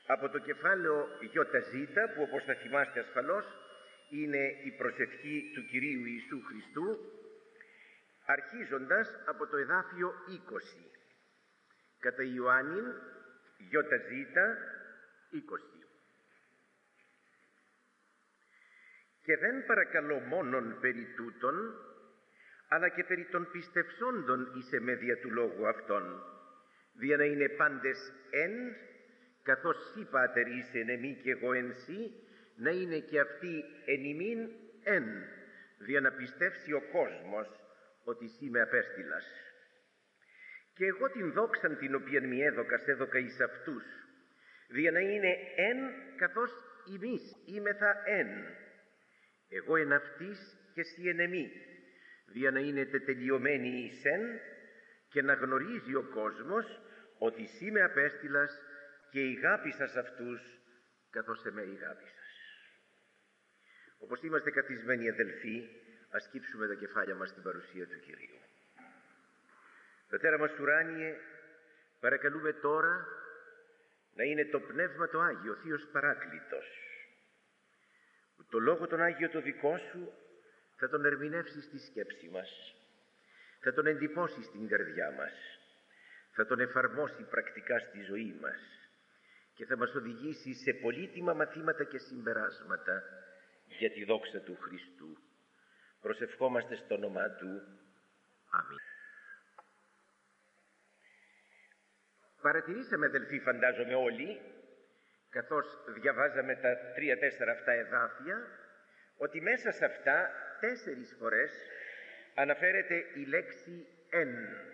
από το κεφάλαιο ΙΖ, που όπως θα θυμάστε ασφαλώς είναι η προσευχή του Κυρίου Ιησού Χριστού, αρχίζοντας από το εδάφιο 20. Κατά Ιωάννην ΙΖ 20. Και δεν παρακαλώ μόνον περί τούτων, αλλά και περί των πιστευσόντων εις εμέ δια του λόγου αυτών, δια να είναι πάντες εν, καθώς σύ Πάτερ είσαι εν εμεί και εγώ εν σύ, να είναι και αυτοί εν ημίν εν, δια να πιστεύσει ο κόσμος ότι σύ με απέστειλας. Και εγώ την δόξαν την οποίαν μη έδωκας έδωκα εις αυτούς, δια να είναι εν, καθώς ημείς είμεθα εν, εγώ εν αυτής και σύ εν εμεί, δια να είναι τετελειωμένοι εις εν, και να γνωρίζει ο κόσμος ότι σύ με απέστειλας και ηγάπησας αυτούς καθώς εμέ ηγάπησας. Όπως είμαστε καθισμένοι αδελφοί, ας κύψουμε τα κεφάλια μας στην παρουσία του Κυρίου. Πατέρα μας ουράνιε, παρακαλούμε τώρα να είναι το Πνεύμα το Άγιο, ο Θείος Παράκλητος, που το Λόγο τον Άγιο το δικό Σου θα τον ερμηνεύσει στη σκέψη μας, θα τον εντυπώσει στην καρδιά μας, θα τον εφαρμόσει πρακτικά στη ζωή μας και θα μας οδηγήσει σε πολύτιμα μαθήματα και συμπεράσματα για τη δόξα του Χριστού. Προσευχόμαστε στο όνομά Του. Αμήν. Παρατηρήσαμε αδελφοί, φαντάζομαι όλοι, καθώς διαβάζαμε τα 3-4 αυτά εδάφια, ότι μέσα σε αυτά 4 φορές αναφέρεται η λέξη «εν».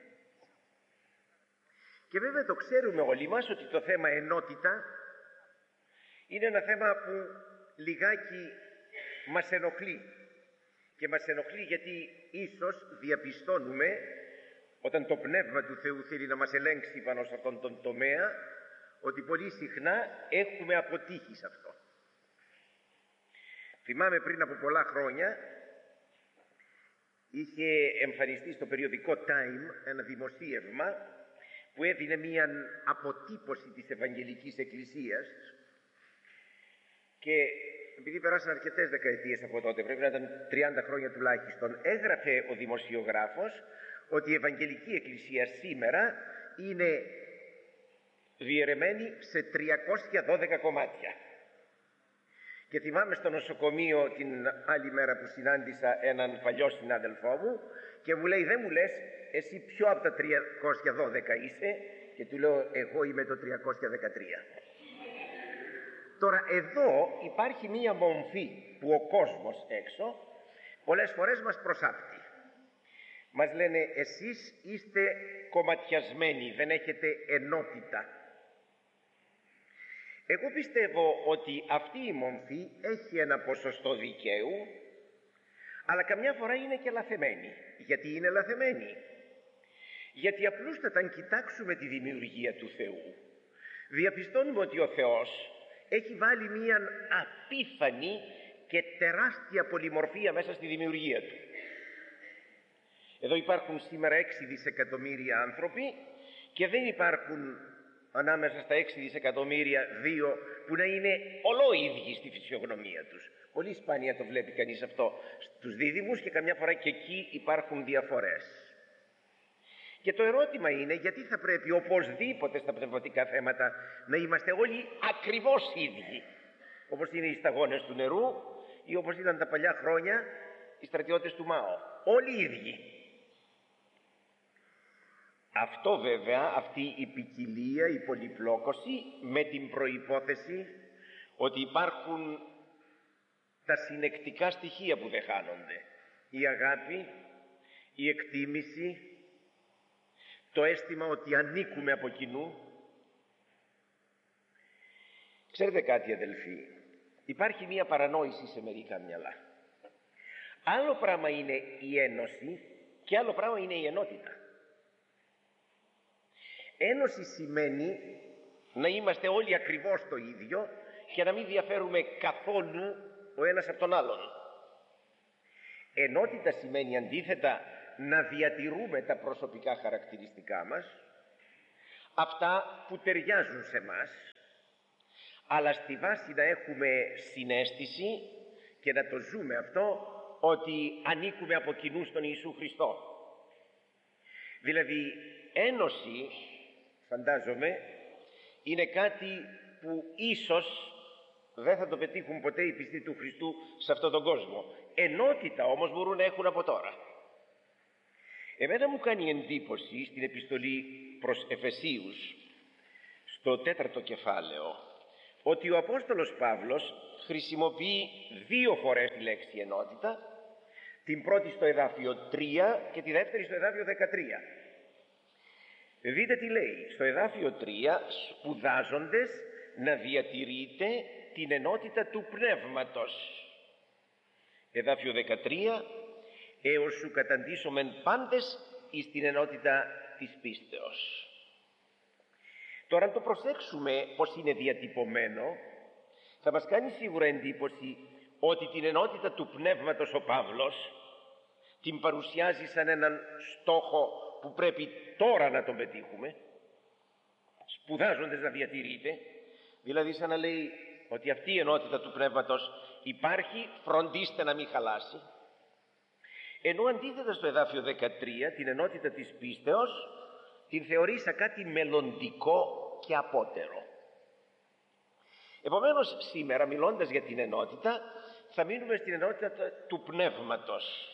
Και βέβαια το ξέρουμε όλοι μας ότι το θέμα ενότητα είναι ένα θέμα που λιγάκι μας ενοχλεί. Και μας ενοχλεί γιατί ίσως διαπιστώνουμε, όταν το Πνεύμα του Θεού θέλει να μας ελέγξει πάνω σε αυτόν τον τομέα, ότι πολύ συχνά έχουμε αποτύχει σε αυτό. Θυμάμαι πριν από πολλά χρόνια είχε εμφανιστεί στο περιοδικό Time ένα δημοσίευμα που έδινε μία αποτύπωση της Ευαγγελικής Εκκλησίας, και επειδή περάσαν αρκετές δεκαετίες από τότε, πρέπει να ήταν 30 χρόνια τουλάχιστον, έγραφε ο δημοσιογράφος ότι η Ευαγγελική Εκκλησία σήμερα είναι διαιρεμένη σε 312 κομμάτια. Και θυμάμαι στο νοσοκομείο την άλλη μέρα που συνάντησα έναν παλιό συνάδελφό μου και μου λέει, δεν μου λες εσύ ποιο από τα 312 είσαι? Και του λέω, εγώ είμαι το 313. Τώρα εδώ υπάρχει μία μομφή που ο κόσμος έξω πολλές φορές μας προσάπτει. Μας λένε, εσείς είστε κομματιασμένοι, δεν έχετε ενότητα. Εγώ πιστεύω ότι αυτή η μομφή έχει ένα ποσοστό δικαίου, αλλά καμιά φορά είναι και λαθεμένη. Γιατί είναι λαθεμένη? Γιατί απλούστατα αν κοιτάξουμε τη δημιουργία του Θεού, διαπιστώνουμε ότι ο Θεός έχει βάλει μία απίθανη και τεράστια πολυμορφία μέσα στη δημιουργία του. Εδώ υπάρχουν σήμερα 6 δισεκατομμύρια άνθρωποι και δεν υπάρχουν ανάμεσα στα 6 δισεκατομμύρια 2 που να είναι ολόιδιοι στη φυσιογνωμία τους. Πολύ σπάνια το βλέπει κανείς αυτό στους δίδυμους και καμιά φορά και εκεί υπάρχουν διαφορές. Και το ερώτημα είναι, γιατί θα πρέπει οπωσδήποτε στα πνευματικά θέματα να είμαστε όλοι ακριβώς ίδιοι, όπως είναι οι σταγόνες του νερού ή όπως ήταν τα παλιά χρόνια οι στρατιώτες του Μάο, όλοι ίδιοι. Αυτό βέβαια, αυτή η ποικιλία, η πολυπλόκωση, με την προϋπόθεση ότι υπάρχουν τα συνεκτικά στοιχεία που δεν χάνονται. Η αγάπη, η εκτίμηση, το αίσθημα ότι ανήκουμε από κοινού. Ξέρετε κάτι αδελφοί, υπάρχει μία παρανόηση σε μερικά μυαλά. Άλλο πράγμα είναι η ένωση και άλλο πράγμα είναι η ενότητα. Ένωση σημαίνει να είμαστε όλοι ακριβώς το ίδιο και να μην διαφέρουμε καθόλου ο ένας από τον άλλον. Ενότητα σημαίνει αντίθετα να διατηρούμε τα προσωπικά χαρακτηριστικά μας, αυτά που ταιριάζουν σε μας, αλλά στη βάση να έχουμε συναίσθηση και να το ζούμε αυτό, ότι ανήκουμε από κοινού στον Ιησού Χριστό. Δηλαδή ένωση, φαντάζομαι, είναι κάτι που ίσως δεν θα το πετύχουν ποτέ οι πιστοί του Χριστού σε αυτόν τον κόσμο. Ενότητα όμως μπορούν να έχουν από τώρα. Εμένα μου κάνει εντύπωση στην επιστολή προς Εφεσίους, στο 4ο κεφάλαιο, ότι ο Απόστολος Παύλος χρησιμοποιεί 2 φορές τη λέξη ενότητα, την πρώτη στο εδάφιο 3 και τη δεύτερη στο εδάφιο 13. Δείτε τι λέει στο εδάφιο 3: σπουδάζοντες να διατηρείτε την ενότητα του πνεύματος. Εδάφιο 13: έως σου καταντήσομεν πάντες εις την ενότητα της πίστεως. Τώρα αν το προσέξουμε πως είναι διατυπωμένο, θα μας κάνει σίγουρα εντύπωση ότι την ενότητα του πνεύματος ο Παύλος την παρουσιάζει σαν έναν στόχο που πρέπει τώρα να τον πετύχουμε, σπουδάζοντες να διατηρείτε, δηλαδή σαν να λέει ότι αυτή η ενότητα του πνεύματος υπάρχει, φροντίστε να μην χαλάσει. Ενώ αντίθετα στο εδάφιο 13 την ενότητα της πίστεως την θεωρεί σαν κάτι μελλοντικό και απότερο. Επομένως σήμερα, μιλώντας για την ενότητα, θα μείνουμε στην ενότητα του πνεύματος,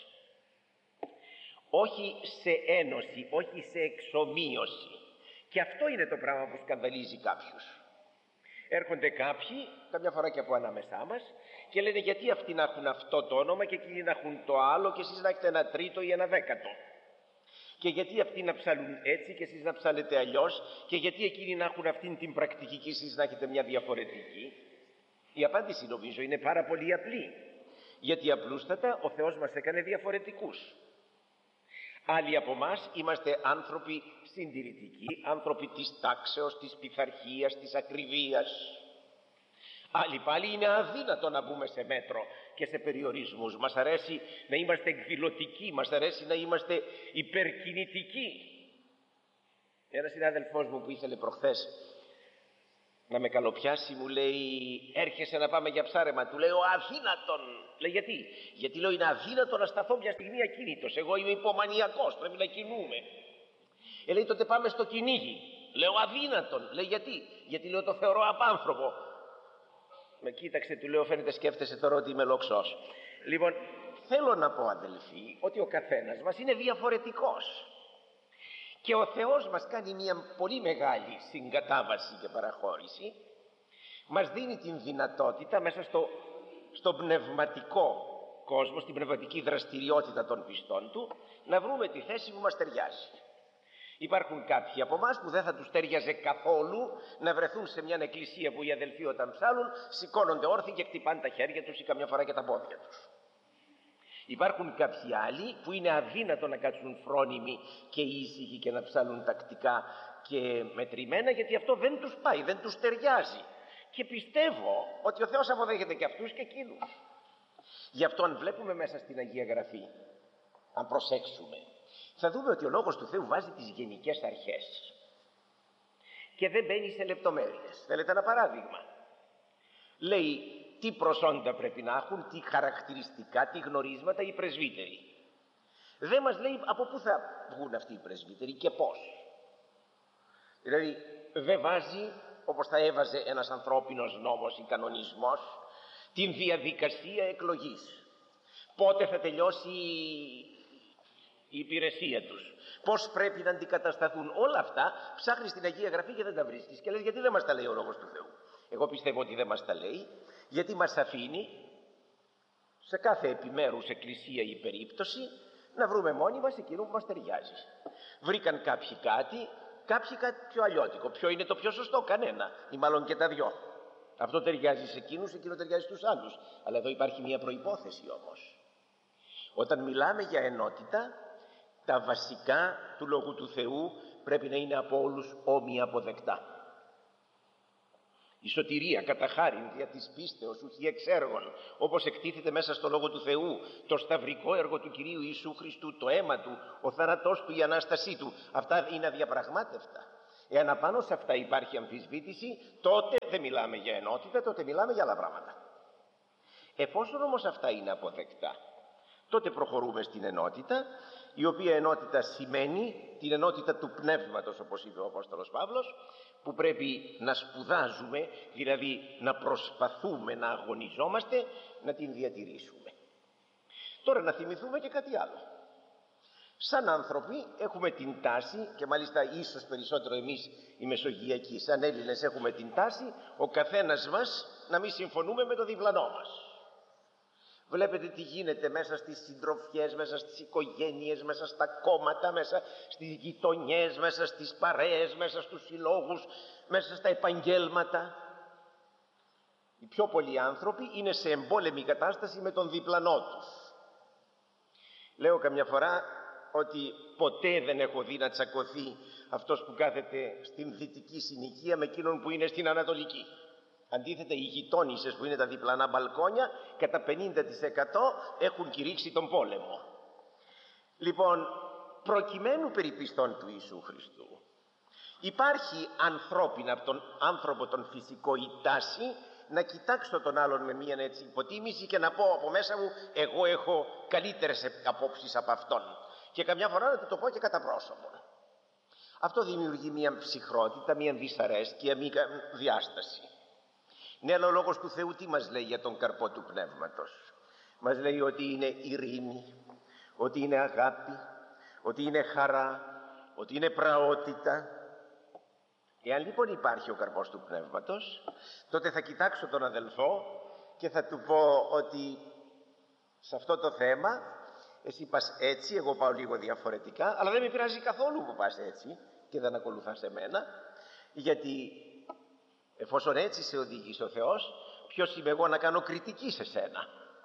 όχι σε ένωση, όχι σε εξομοίωση. Και αυτό είναι το πράγμα που σκανδαλίζει κάποιους. Έρχονται κάποιοι, καμιά φορά και από ανάμεσά μας, και λένε γιατί αυτοί να έχουν αυτό το όνομα και εκείνοι να έχουν το άλλο και εσείς να έχετε ένα τρίτο ή ένα δέκατο. Και γιατί αυτοί να ψαλούν έτσι και εσείς να ψάλετε αλλιώς, και γιατί εκείνοι να έχουν αυτήν την πρακτική και εσείς να έχετε μια διαφορετική. Η απάντηση νομίζω είναι πάρα πολύ απλή. Γιατί απλούστατα ο Θεός μας έκανε διαφορετικούς. Άλλοι από εμάς είμαστε άνθρωποι συντηρητικοί, άνθρωποι της τάξεως, της πειθαρχίας, της ακριβίας. Άλλοι πάλι είναι αδύνατο να μπούμε σε μέτρο και σε περιορισμούς. Μας αρέσει να είμαστε εκδηλωτικοί, μας αρέσει να είμαστε υπερκινητικοί. Ένας συνάδελφός μου που ήθελε προχθές να με καλοπιάσει μου λέει έρχεσαι να πάμε για ψάρεμα, του λέω αδύνατον. Λέει γιατί? Γιατί λέω είναι αδύνατο να σταθώ μια στιγμή ακίνητος, εγώ είμαι υπομανιακός, πρέπει να κινούμε. Λέει τότε πάμε στο κυνήγι. Λέω αδύνατον. Λέει γιατί λέω το θεωρώ απάνθρωπο. Με κοίταξε, του λέω φαίνεται σκέφτεσαι τώρα ότι είμαι λοξός. Λοιπόν, θέλω να πω αδελφοί ότι ο καθένας μας είναι διαφορετικός και ο Θεός μας κάνει μια πολύ μεγάλη συγκατάβαση και παραχώρηση, μας δίνει την δυνατότητα μέσα στο πνευματικό κόσμο, στην πνευματική δραστηριότητα των πιστών του, να βρούμε τη θέση που μας ταιριάζει. Υπάρχουν κάποιοι από εμάς που δεν θα τους τέριαζε καθόλου να βρεθούν σε μια εκκλησία που οι αδελφοί όταν ψάλουν σηκώνονται όρθιοι και χτυπάνε τα χέρια τους ή καμιά φορά και τα πόδια τους. Υπάρχουν κάποιοι άλλοι που είναι αδύνατο να κάτσουν φρόνιμοι και ήσυχοι και να ψάλουν τακτικά και μετρημένα, γιατί αυτό δεν τους πάει, δεν τους ταιριάζει. Και πιστεύω ότι ο Θεός αποδέχεται και αυτούς και εκείνους. Γι' αυτό αν βλέπουμε μέσα στην Αγία Γραφή, αν προσέξουμε, θα δούμε ότι ο Λόγος του Θεού βάζει τις γενικές αρχές και δεν μπαίνει σε λεπτομέρειες. Θέλετε ένα παράδειγμα? Λέει τι προσόντα πρέπει να έχουν, τι χαρακτηριστικά, τι γνωρίσματα οι πρεσβύτεροι. Δεν μας λέει από πού θα βγουν αυτοί οι πρεσβύτεροι και πώς. Δηλαδή δεν βάζει, όπως θα έβαζε ένας ανθρώπινος νόμος ή κανονισμός, την διαδικασία εκλογής. Πότε θα τελειώσει η υπηρεσία τους, πώς πρέπει να αντικατασταθούν. Όλα αυτά ψάχνεις στην Αγία Γραφή και δεν τα βρίσκεις και λες γιατί δεν μας τα λέει ο Λόγος του Θεού? Εγώ πιστεύω ότι δεν μας τα λέει, γιατί μας αφήνει σε κάθε επιμέρους εκκλησία ή περίπτωση να βρούμε μόνοι μας εκείνο που μας ταιριάζει. Βρήκαν κάποιοι κάτι πιο αλλιώτικο. Ποιο είναι το πιο σωστό? Κανένα, ή μάλλον και τα δυο. Αυτό ταιριάζει σε εκείνους, εκείνο ταιριάζει στους άλλους. Αλλά εδώ υπάρχει μια προϋπόθεση όμως. Όταν μιλάμε για ενότητα, τα βασικά του Λόγου του Θεού πρέπει να είναι από όλους όμοια αποδεκτά. Η σωτηρία κατά χάριν δια της πίστεως ουχή εξ έργων, όπως εκτίθεται μέσα στο Λόγο του Θεού, το σταυρικό έργο του Κυρίου Ιησού Χριστού, το αίμα του, ο θάνατός του, η Ανάστασή του, αυτά είναι αδιαπραγμάτευτα. Εάν απάνω σε αυτά υπάρχει αμφισβήτηση, τότε δεν μιλάμε για ενότητα, τότε μιλάμε για άλλα πράγματα. Εφόσον όμως αυτά είναι αποδεκτά, τότε προχωρούμε στην ενότητα, η οποία ενότητα σημαίνει την ενότητα του πνεύματος, όπως είπε ο Απόστολος Παύλος, που πρέπει να σπουδάζουμε, δηλαδή να προσπαθούμε να αγωνιζόμαστε να την διατηρήσουμε. Τώρα να θυμηθούμε και κάτι άλλο. Σαν άνθρωποι έχουμε την τάση, και μάλιστα ίσως περισσότερο εμείς οι Μεσογειακοί, σαν Έλληνες έχουμε την τάση ο καθένας μας να μην συμφωνούμε με το διπλανό μας. Βλέπετε τι γίνεται μέσα στις συντροφιές, μέσα στις οικογένειες, μέσα στα κόμματα, μέσα στις γειτονιές, μέσα στις παρέες, μέσα στους συλλόγους, μέσα στα επαγγέλματα. Οι πιο πολλοί άνθρωποι είναι σε εμπόλεμη κατάσταση με τον διπλανό τους. Λέω καμιά φορά ότι ποτέ δεν έχω δει να τσακωθεί αυτός που κάθεται στην δυτική συνοικία με εκείνον που είναι στην ανατολική. Αντίθετα, οι γειτόνισσες που είναι τα διπλανά μπαλκόνια κατά 50% έχουν κηρύξει τον πόλεμο. Λοιπόν, προκειμένου περί πιστών του Ιησού Χριστού, υπάρχει ανθρώπινα από τον άνθρωπο τον φυσικό η τάση να κοιτάξω τον άλλον με μια έτσι υποτίμηση και να πω από μέσα μου εγώ έχω καλύτερες απόψεις από αυτόν, και καμιά φορά να το πω και κατά πρόσωπο. Αυτό δημιουργεί μια ψυχρότητα, μια δυσαρέσκεια, μια διάσταση. Ναι, αλλά ο Λόγος του Θεού τι μας λέει για τον καρπό του πνεύματος? Μας λέει ότι είναι ειρήνη, ότι είναι αγάπη, ότι είναι χαρά, ότι είναι πραότητα. Εάν λοιπόν υπάρχει ο καρπός του πνεύματος, τότε θα κοιτάξω τον αδελφό και θα του πω ότι σε αυτό το θέμα εσύ πας έτσι, εγώ πάω λίγο διαφορετικά, αλλά δεν με πειράζει καθόλου που πας έτσι και δεν ακολουθάς εμένα, γιατί εφόσον έτσι σε οδηγήσει ο Θεός, ποιος είμαι εγώ να κάνω κριτική σε σένα?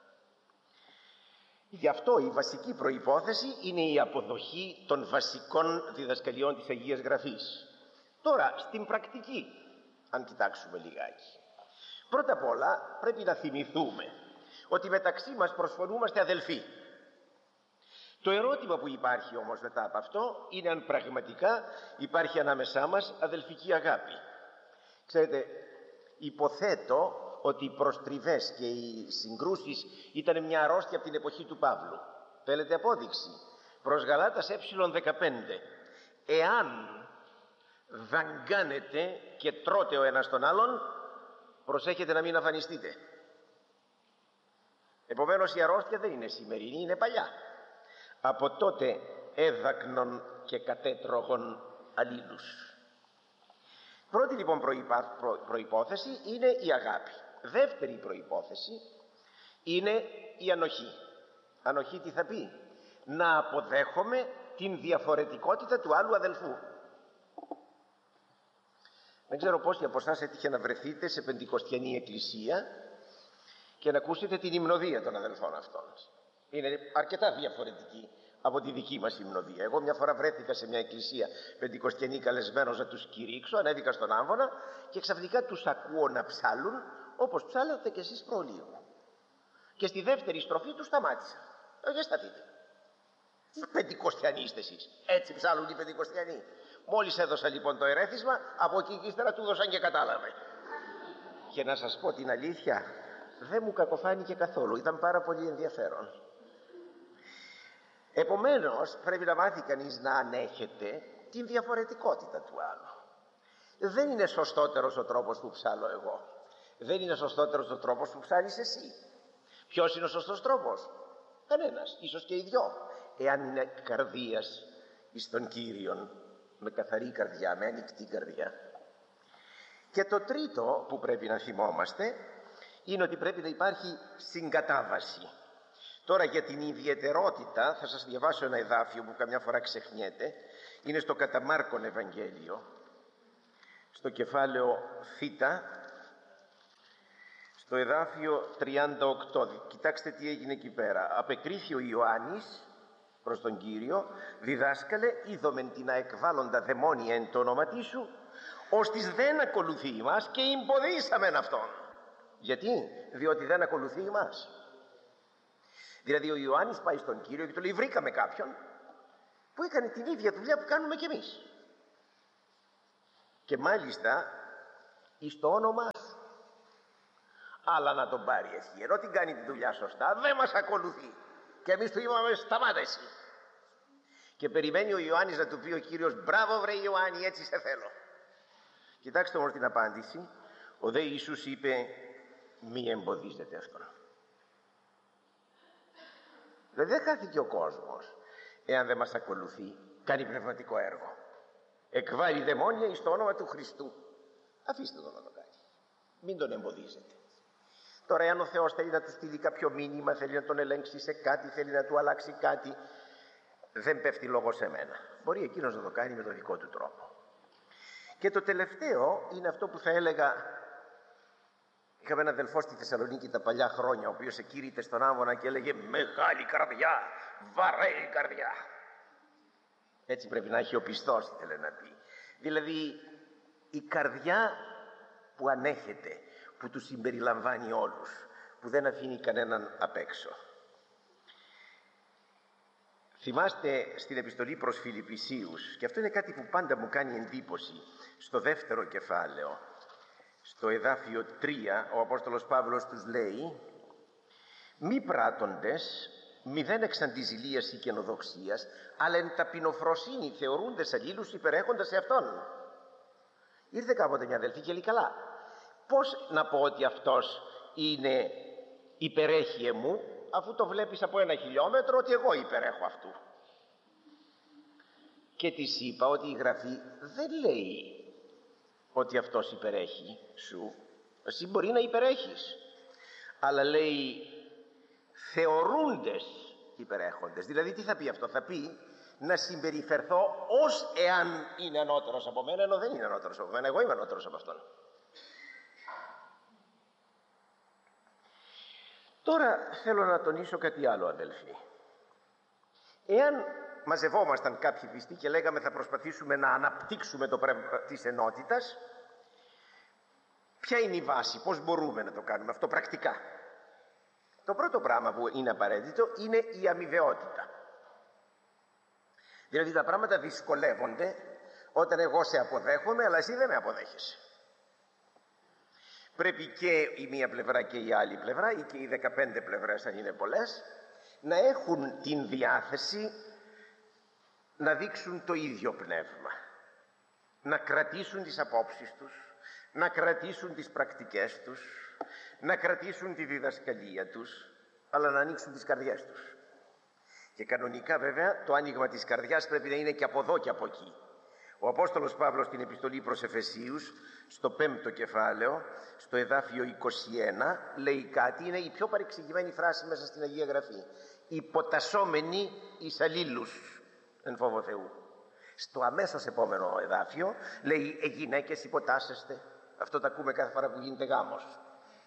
Γι' αυτό η βασική προϋπόθεση είναι η αποδοχή των βασικών διδασκαλιών της Αγίας Γραφής. Τώρα στην πρακτική, αν κοιτάξουμε λιγάκι, πρώτα απ' όλα πρέπει να θυμηθούμε ότι μεταξύ μας προσφωνούμαστε αδελφοί. Το ερώτημα που υπάρχει όμως μετά από αυτό είναι αν πραγματικά υπάρχει ανάμεσά μας αδελφική αγάπη. Ξέρετε, υποθέτω ότι οι προστριβές και οι συγκρούσεις ήταν μια αρρώστια από την εποχή του Παύλου. Θέλετε απόδειξη? Προς Γαλάτας ε15. Εάν δαγκάνετε και τρώτε ο ένας τον άλλον, προσέχετε να μην αφανιστείτε. Επομένως η αρρώστια δεν είναι σημερινή, είναι παλιά. Από τότε έδακνον και κατέτρωγον αλλήλους. Πρώτη λοιπόν προϋπόθεση είναι η αγάπη. Δεύτερη προϋπόθεση είναι η ανοχή. Ανοχή τι θα πει? Να αποδέχομαι την διαφορετικότητα του άλλου αδελφού. Δεν ξέρω πόσοι από εσάς έτυχε να βρεθείτε σε πεντηκοστιανή εκκλησία και να ακούσετε την υμνοδία των αδελφών αυτών. Είναι αρκετά διαφορετική από τη δική μας υμνοδία. Εγώ μια φορά βρέθηκα σε μια εκκλησία πεντηκοστιανή καλεσμένος να τους κηρύξω, ανέβηκα στον άμβονα και ξαφνικά τους ακούω να ψάλουν όπως ψάλατε κι εσείς προλίγου. Και στη δεύτερη στροφή τους σταμάτησα. Για σταθείτε. Πεντηκοστιανοί είστε εσείς. Έτσι ψάλουν οι πεντηκοστιανοί. Μόλις έδωσα λοιπόν το ερέθισμα, από εκεί και ύστερα του δώσαν και κατάλαβε. Και να σας πω την αλήθεια, δεν μου κακοφάνηκε καθόλου, ήταν πάρα πολύ ενδιαφέρον. Επομένως πρέπει να μάθει κανείς να ανέχεται την διαφορετικότητα του άλλου. Δεν είναι σωστότερος ο τρόπος που ψάλω εγώ, δεν είναι σωστότερος ο τρόπος που ψάλεις εσύ. Ποιος είναι ο σωστός τρόπος? Κανένας, ίσως και οι δυο, εάν είναι καρδίας εις τον Κύριον, με καθαρή καρδιά, με ανοιχτή καρδιά. Και το τρίτο που πρέπει να θυμόμαστε είναι ότι πρέπει να υπάρχει συγκατάβαση. Τώρα για την ιδιαιτερότητα θα σας διαβάσω ένα εδάφιο που καμιά φορά ξεχνιέται. Είναι στο κατά Μάρκον Ευαγγέλιο, στο κεφάλαιο Θ, στο εδάφιο 38. Κοιτάξτε τι έγινε εκεί πέρα. Απεκρίθη ο Ιωάννης προς τον Κύριο: «Διδάσκαλε, είδομεν την αεκβάλλοντα δαιμόνια εν το όνομα σου, ώστις δεν ακολουθεί ημάς και εμποδίσαμεν αυτόν». Γιατί? Διότι δεν ακολουθεί ημάς. Δηλαδή ο Ιωάννης πάει στον Κύριο και του λέει: βρήκαμε κάποιον που έκανε την ίδια δουλειά που κάνουμε κι εμείς. και μάλιστα εις το όνομά σου. Αλλά να τον πάρει ευχή, ενώ την κάνει τη δουλειά σωστά, δεν μας ακολουθεί. Και εμείς του είπαμε σταμάτα εσύ. Και περιμένει ο Ιωάννης να του πει ο Κύριος, μπράβο βρε Ιωάννη, έτσι σε θέλω. Κοιτάξτε όμως την απάντηση. Ο δε Ιησούς είπε, μη εμποδίζετε αυτόν. Δηλαδή δεν χάθηκε ο κόσμος εάν δεν μας ακολουθεί. Κάνει πνευματικό έργο, εκβάλλει δαιμόνια εις το όνομα του Χριστού. Αφήστε τον να το κάνει, μην τον εμποδίζετε. Τώρα εάν ο Θεός θέλει να του στείλει κάποιο μήνυμα, θέλει να τον ελέγξει σε κάτι, θέλει να του αλλάξει κάτι, δεν πέφτει λόγο σε μένα. Μπορεί εκείνος να το κάνει με τον δικό του τρόπο. Και το τελευταίο είναι αυτό που θα έλεγα. Είχαμε έναν αδελφό στη Θεσσαλονίκη τα παλιά χρόνια, ο οποίος εκήρυτε στον άμμονα και έλεγε μεγάλη καρδιά, βαρέλη καρδιά. Έτσι πρέπει να έχει ο πιστός, ήθελε να πει. Δηλαδή η καρδιά που ανέχεται, που του συμπεριλαμβάνει όλους, που δεν αφήνει κανέναν απ' έξω. Θυμάστε στην επιστολή προς Φιλιππισίους, και αυτό είναι κάτι που πάντα μου κάνει εντύπωση, στο δεύτερο κεφάλαιο, στο εδάφιο 3, ο Απόστολος Παύλος τους λέει, μη πράττοντες, μηδέν εξ αντιζηλίας ή καινοδοξίας, αλλά εν ταπεινοφροσύνη θεωρούντες αλλήλους υπερέχοντας σε αυτόν. Ήρθε κάποτε μια αδελφή και λέει, καλά, πώς να πω ότι αυτός είναι υπερέχει εμού, αφού το βλέπεις από 1 χιλιόμετρο ότι εγώ υπερέχω αυτού. Και της είπα ότι η Γραφή δεν λέει ότι αυτός υπερέχει σου. Εσύ μπορεί να υπερέχεις, αλλά λέει θεωρούντες υπερέχοντες. Δηλαδή τι θα πει αυτό? Θα πει να συμπεριφερθώ ως εάν είναι ανώτερος από μένα, ενώ δεν είναι ανώτερος από μένα, εγώ είμαι ανώτερος από αυτόν. Τώρα θέλω να τονίσω κάτι άλλο, αδελφοί. Εάν μαζευόμασταν κάποιοι πιστοί και λέγαμε θα προσπαθήσουμε να αναπτύξουμε το πνεύμα της ενότητας, ποια είναι η βάση, πώς μπορούμε να το κάνουμε αυτό πρακτικά? Το πρώτο πράγμα που είναι απαραίτητο είναι η αμοιβαιότητα. Δηλαδή τα πράγματα δυσκολεύονται όταν εγώ σε αποδέχομαι αλλά εσύ δεν με αποδέχεσαι. Πρέπει και η μία πλευρά και η άλλη πλευρά, ή και οι 15 πλευρές αν είναι πολλές, να έχουν την διάθεση να δείξουν το ίδιο πνεύμα, να κρατήσουν τις απόψεις τους, να κρατήσουν τις πρακτικές τους, να κρατήσουν τη διδασκαλία τους, αλλά να ανοίξουν τις καρδιές τους. Και κανονικά βέβαια το άνοιγμα της καρδιάς πρέπει να είναι και από εδώ και από εκεί. Ο Απόστολος Παύλος στην επιστολή προς Εφεσίους, στο 5ο κεφάλαιο, στο εδάφιο 21, λέει κάτι, είναι η πιο παρεξηγημένη φράση μέσα στην Αγία Γραφή. Υποτασσόμενοι εις αλλήλους εν φόβο Θεού. Στο αμέσως επόμενο εδάφιο λέει γυναίκες υποτάσσεστε. Αυτό το ακούμε κάθε φορά που γίνεται γάμος.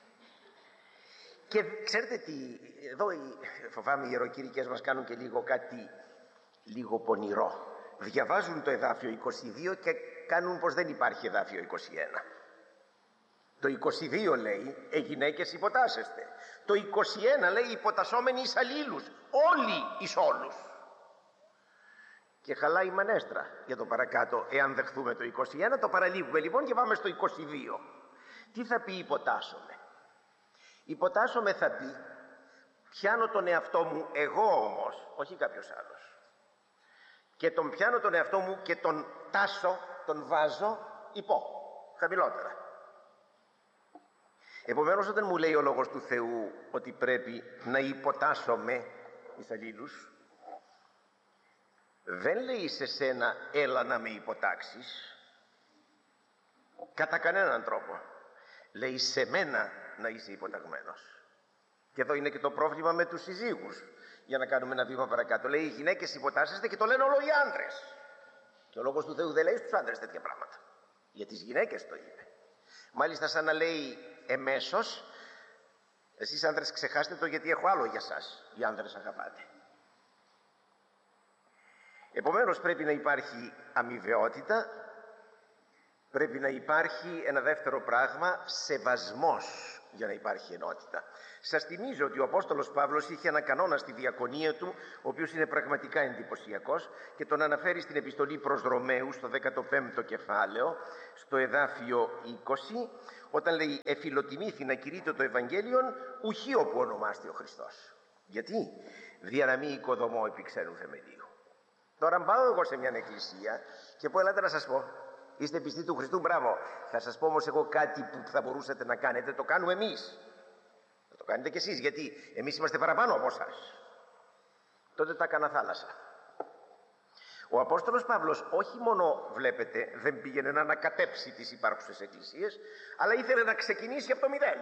Και ξέρετε τι, εδώ φοβάμαι οι ιεροκήρυκες μας κάνουν και λίγο κάτι λίγο πονηρό. Διαβάζουν το εδάφιο 22 και κάνουν πως δεν υπάρχει εδάφιο 21. Το 22 λέει γυναίκες υποτάσσεστε. Το 21 λέει υποτασσόμενοι εις αλλήλους, όλοι εις όλους. Και χαλάει η μανέστρα για το παρακάτω. Εάν δεχθούμε το 21, το παραλείπουμε λοιπόν και πάμε στο 22. Τι θα πει υποτάσσομαι? Υποτάσσομαι θα πει πιάνω τον εαυτό μου εγώ όμως, όχι κάποιος άλλος, και τον πιάνω τον εαυτό μου και τον τάσω, τον βάζω χαμηλότερα. Επομένως όταν μου λέει ο Λόγος του Θεού ότι πρέπει να υποτάσσομαι εις αλλήλους, δεν λέει σε σένα έλα να με υποτάξεις, κατά κανέναν τρόπο. Λέει σε μένα να είσαι υποταγμένος. Και εδώ είναι και το πρόβλημα με τους συζύγους. Για να κάνουμε ένα βήμα παρακάτω, λέει οι γυναίκες υποτάσσεστε και το λένε όλο οι άντρες. Και ο Λόγος του Θεού δεν λέει στους άντρες τέτοια πράγματα. Για τις γυναίκες το είπε. Μάλιστα σαν να λέει εμέσως, εσείς άντρες ξεχάστε το γιατί έχω άλλο για σας. Οι άντρες αγαπάτε. Επομένως πρέπει να υπάρχει αμοιβαιότητα, Πρέπει να υπάρχει ένα δεύτερο πράγμα, σεβασμός, για να υπάρχει ενότητα. Σας θυμίζω ότι ο Απόστολος Παύλος είχε ένα κανόνα στη διακονία του, ο οποίος είναι πραγματικά εντυπωσιακός και τον αναφέρει στην επιστολή προς Ρωμαίους, στο 15ο κεφάλαιο, στο εδάφιο 20, όταν λέει «Εφιλοτιμήθη να κηρύττω το Ευαγγέλιον, ουχή όπου ονομάστη ο Χριστός». Γιατί? «Δια να μην οικοδομώ επί ξένου θεμελίου». Τώρα αν πάω εγώ σε μια εκκλησία και πω «Ελάτε να σας πω, είστε πιστοί του Χριστού, μπράβο, θα σας πω όμως εγώ κάτι που θα μπορούσατε να κάνετε, το κάνουμε εμείς». Θα το κάνετε κι εσείς, γιατί εμείς είμαστε παραπάνω από εσάς. Τότε τα έκανα θάλασσα. Ο Απόστολος Παύλος όχι μόνο, βλέπετε, δεν πήγαινε να ανακατέψει τις υπάρχουσες εκκλησίες, αλλά ήθελε να ξεκινήσει από το μηδέν.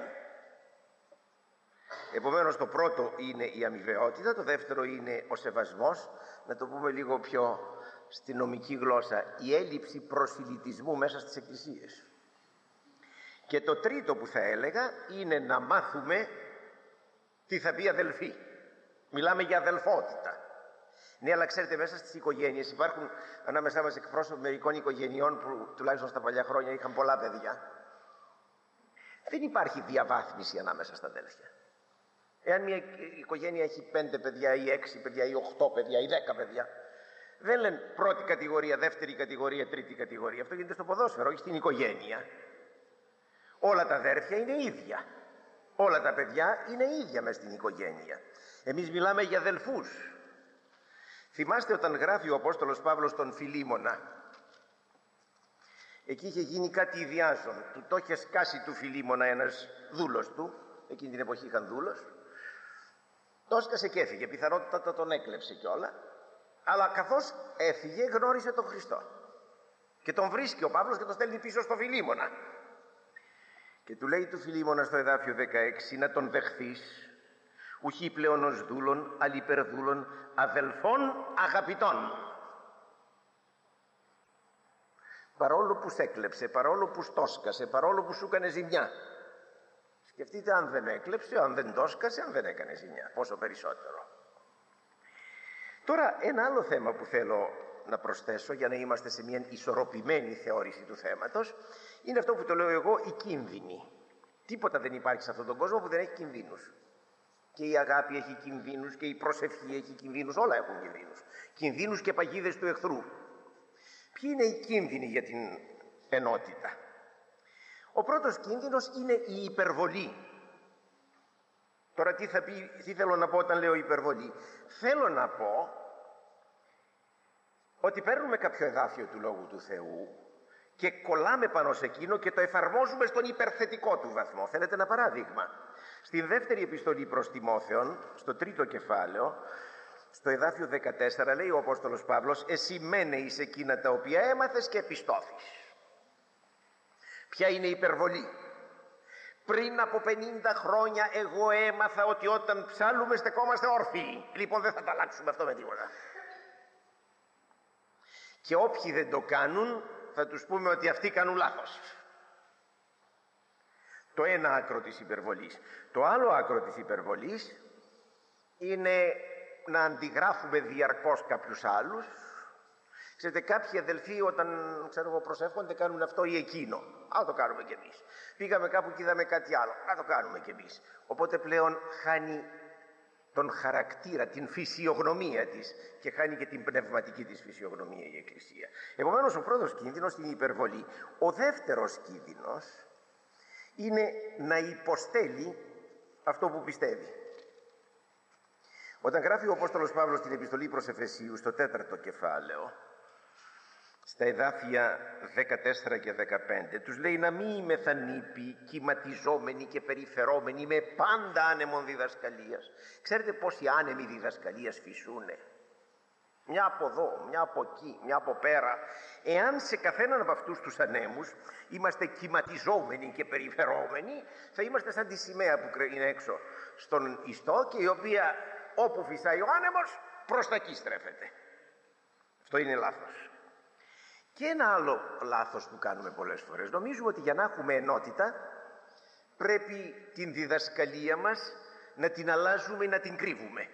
Επομένως το πρώτο είναι η αμοιβαιότητα, το δεύτερο είναι ο σεβασμός, να το πούμε λίγο πιο στη νομική γλώσσα, η έλλειψη προσιλητισμού μέσα στις εκκλησίες. Και το τρίτο που θα έλεγα είναι να μάθουμε τι θα πει αδελφοί. Μιλάμε για αδελφότητα. Ναι, αλλά ξέρετε, μέσα στις οικογένειες υπάρχουν ανάμεσά μας εκπρόσωποι μερικών οικογενειών που τουλάχιστον στα παλιά χρόνια είχαν πολλά παιδιά. Δεν υπάρχει διαβάθμιση ανάμεσα στα αδέλφια. Εάν μια οικογένεια έχει 5 παιδιά ή 6 παιδιά ή 8 παιδιά ή 10 παιδιά, δεν λένε πρώτη κατηγορία, δεύτερη κατηγορία, τρίτη κατηγορία. Αυτό γίνεται στο ποδόσφαιρο, όχι στην οικογένεια. Όλα τα αδέρφια είναι ίδια. Όλα τα παιδιά είναι ίδια μες στην οικογένεια. Εμείς μιλάμε για αδελφούς. Θυμάστε όταν γράφει ο Απόστολος Παύλος τον Φιλίμωνα. Εκεί είχε γίνει κάτι ιδιάζον. Του το είχε σκάσει του Φιλίμωνα ένας δούλος του. Εκείνη την εποχή είχαν δούλος. Το σκάσε και έφυγε. Πιθανότατα τον έκλεψε κιόλα. Αλλά καθώς έφυγε γνώρισε τον Χριστό. Και τον βρίσκει ο Παύλος και τον στέλνει πίσω στο Φιλίμωνα. Και του λέει του Φιλίμωνα στο εδάφιο 16 να τον δεχθείς, ουχή πλέον ως δούλων, αλλυπερδούλων, αδελφών αγαπητών. Παρόλο που σ' έκλεψε, παρόλο που στόσκασε, παρόλο που σου έκανε ζημιά. Σκεφτείτε αν δεν έκλεψε, αν δεν τόσκασε, αν δεν έκανε ζημιά. Πόσο περισσότερο. Τώρα ένα άλλο θέμα που θέλω να προσθέσω για να είμαστε σε μια ισορροπημένη θεώρηση του θέματος είναι αυτό που το λέω εγώ, οι κίνδυνοι. Τίποτα δεν υπάρχει σε αυτόν τον κόσμο που δεν έχει κινδύνους. Και η αγάπη έχει κινδύνους και η προσευχή έχει κινδύνους, όλα έχουν κινδύνους. Κινδύνους και παγίδες του εχθρού. Ποιοι είναι οι κίνδυνοι για την ενότητα? Ο πρώτος κίνδυνος είναι η υπερβολή. Τώρα τι θέλω να πω όταν λέω υπερβολή? Θέλω να πω ότι παίρνουμε κάποιο εδάφιο του Λόγου του Θεού και κολλάμε πάνω σε εκείνο και το εφαρμόζουμε στον υπερθετικό του βαθμό. Θέλετε ένα παράδειγμα? Στην δεύτερη επιστολή προς Τιμόθεον, στο 3ο κεφάλαιο, στο εδάφιο 14, λέει ο Απόστολος Παύλος, εσύ μένε εις εκείνα τα οποία έμαθες και επιστώθεις. Ποια είναι η υπερβολή? Πριν από 50 χρόνια εγώ έμαθα ότι όταν ψάλουμε στεκόμαστε όρθιοι. Λοιπόν δεν θα τα αλλάξουμε αυτό με τίποτα. Και όποιοι δεν το κάνουν θα τους πούμε ότι αυτοί κάνουν λάθος. Το ένα άκρο της υπερβολής. Το άλλο άκρο της υπερβολής είναι να αντιγράφουμε διαρκώς κάποιους άλλους. Ξέρετε, κάποιοι αδελφοί όταν προσεύχονται κάνουν αυτό ή εκείνο. Α, το κάνουμε κι εμείς. Πήγαμε κάπου και είδαμε κάτι άλλο. Α, το κάνουμε κι εμείς. Οπότε πλέον χάνει τον χαρακτήρα, την φυσιογνωμία της και χάνει και την πνευματική της φυσιογνωμία η Εκκλησία. Επομένως ο πρώτος κίνδυνος είναι η υπερβολή. Ο δεύτερος κίνδυνος είναι να υποστέλει αυτό που πιστεύει. Όταν γράφει ο Απόστολος Παύλος την επιστολή προς Εφεσίους στο 4ο κεφάλαιο, στα εδάφια 14 και 15, τους λέει να μην είμαι θανήποι, κυματιζόμενοι και περιφερόμενοι με πάντα άνεμον διδασκαλίας. Ξέρετε πόσοι άνεμοι διδασκαλίας φυσούνε? Μια από εδώ, μια από εκεί, μια από πέρα. Εάν σε καθέναν από αυτούς τους ανέμους είμαστε κυματιζόμενοι και περιφερόμενοι, θα είμαστε σαν τη σημαία που είναι έξω στον ιστό και η οποία όπου φυσάει ο άνεμος προς τα εκεί στρέφεται. Αυτό είναι λάθος. Και ένα άλλο λάθος που κάνουμε πολλές φορές. Νομίζουμε ότι για να έχουμε ενότητα πρέπει την διδασκαλία μας να την αλλάζουμε ή να την κρύβουμε.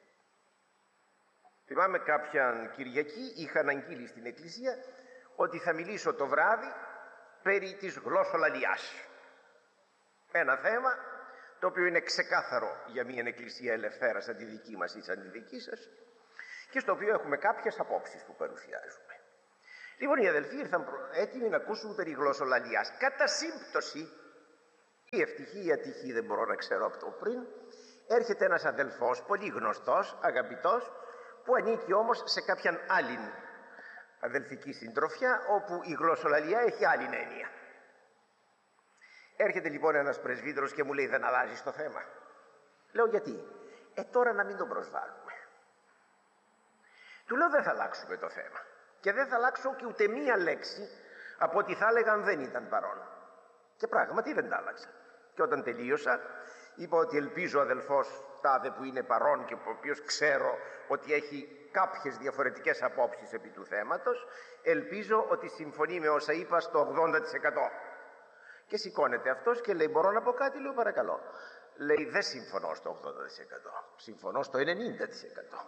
Θυμάμαι κάποια Κυριακή είχα αναγγείλει στην εκκλησία ότι θα μιλήσω το βράδυ περί της γλώσσολαλιάς. Ένα θέμα το οποίο είναι ξεκάθαρο για μια εκκλησία ελευθέρα σαν τη δική μας ή σαν τη δική σας και στο οποίο έχουμε κάποιες απόψεις που παρουσιάζουμε. Λοιπόν, οι αδελφοί ήρθαν έτοιμοι να ακούσουν περί γλωσσολαλιάς. Κατά σύμπτωση, η ευτυχή ή ατυχή, δεν μπορώ να ξέρω από το πριν, έρχεται ένας αδελφός, πολύ γνωστός, αγαπητός, που ανήκει όμως σε κάποιαν άλλη αδελφική συντροφιά, όπου η γλωσσολαλιά έχει άλλη έννοια. Έρχεται λοιπόν ένας πρεσβύτερος και μου λέει: δεν αλλάζεις το θέμα? Λέω: γιατί? Τώρα να μην τον προσβάλλουμε. Του λέω: δεν θα αλλάξουμε το θέμα και δεν θα αλλάξω και ούτε μία λέξη από ό,τι θα έλεγαν δεν ήταν παρόν. Και πράγματι δεν τα άλλαξα. Και όταν τελείωσα, είπα ότι ελπίζω ο αδελφός τάδε που είναι παρόν και ο οποίος ξέρω ότι έχει κάποιες διαφορετικές απόψεις επί του θέματος, ελπίζω ότι συμφωνεί με όσα είπα στο 80%. Και σηκώνεται αυτός και λέει: μπορώ να πω κάτι? Λέω: παρακαλώ. Λέει: δεν συμφωνώ στο 80%, συμφωνώ στο 90%.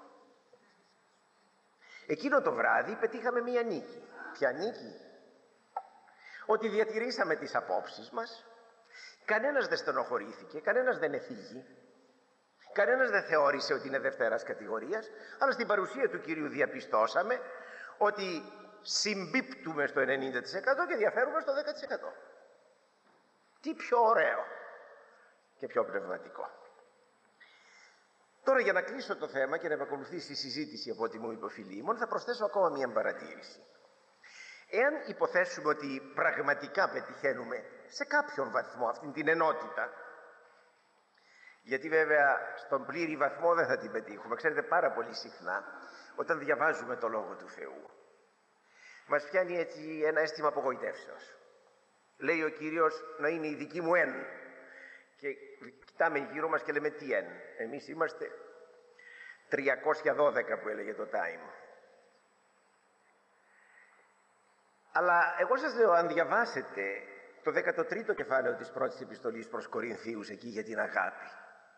Εκείνο το βράδυ πετύχαμε μία νίκη. Ποια νίκη? Ότι διατηρήσαμε τις απόψεις μας, κανένας δεν στενοχωρήθηκε, κανένας δεν εφήγη, κανένας δεν θεώρησε ότι είναι δευτέρας κατηγορίας, αλλά στην παρουσία του Κυρίου διαπιστώσαμε ότι συμπίπτουμε στο 90% και διαφέρουμε στο 10%. Τι πιο ωραίο και πιο πνευματικό. Τώρα, για να κλείσω το θέμα και να επακολουθήσει η συζήτηση από ό,τι μου είπε ο φιλήμων, θα προσθέσω ακόμα μία παρατήρηση. Εάν υποθέσουμε ότι πραγματικά πετυχαίνουμε σε κάποιον βαθμό αυτήν την ενότητα, γιατί βέβαια στον πλήρη βαθμό δεν θα την πετύχουμε, ξέρετε, πάρα πολύ συχνά όταν διαβάζουμε το Λόγο του Θεού μας πιάνει έτσι ένα αίσθημα απογοητεύσεως. Λέει ο Κύριος να είναι η δική μου εν, και κοιτάμε γύρω μας και λέμε τι εν? Εμείς είμαστε 312 που έλεγε το Time. Αλλά εγώ σας λέω, αν διαβάσετε το 13ο κεφάλαιο της πρώτης επιστολής προς Κορινθίους, εκεί για την αγάπη,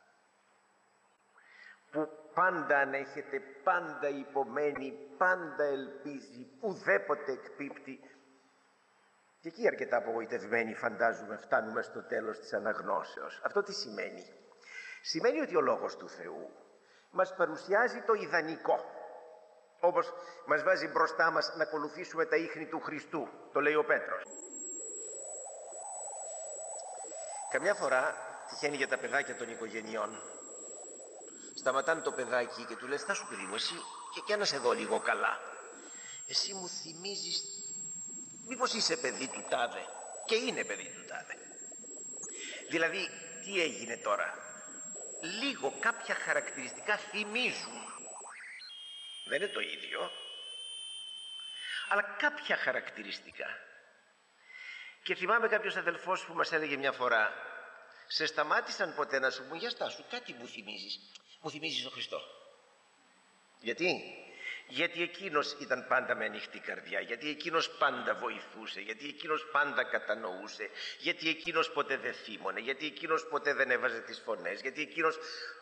που πάντα ανέχεται, πάντα υπομένει, πάντα ελπίζει, ουδέποτε εκπίπτει, και εκεί αρκετά απογοητευμένοι φαντάζομαι φτάνουμε στο τέλος της αναγνώσεως. Αυτό τι σημαίνει? Σημαίνει ότι ο Λόγος του Θεού μας παρουσιάζει το ιδανικό, όπως μας βάζει μπροστά μας να ακολουθήσουμε τα ίχνη του Χριστού, το λέει ο Πέτρος. Καμιά φορά τυχαίνει για τα παιδάκια των οικογενειών, σταματάνε το παιδάκι και του λες: θα σου παιδί μου, εσύ και να σε δω λίγο καλά, εσύ μου θυμίζεις, μήπως είσαι παιδί του τάδε? Και είναι παιδί του τάδε. Δηλαδή τι έγινε τώρα? Λίγο κάποια χαρακτηριστικά θυμίζουν, δεν είναι το ίδιο, αλλά κάποια χαρακτηριστικά. Και θυμάμαι κάποιος αδελφός που μας έλεγε μια φορά: σε σταμάτησαν ποτέ να σου πούν για στάσου, κάτι μου θυμίζεις? Μου θυμίζεις τον Χριστό. Γιατί? Γιατί εκείνος ήταν πάντα με ανοιχτή καρδιά, γιατί εκείνος πάντα βοηθούσε, γιατί εκείνος πάντα κατανοούσε, γιατί εκείνος ποτέ δεν θύμωνε, γιατί εκείνος ποτέ δεν έβαζε τις φωνές, γιατί εκείνος...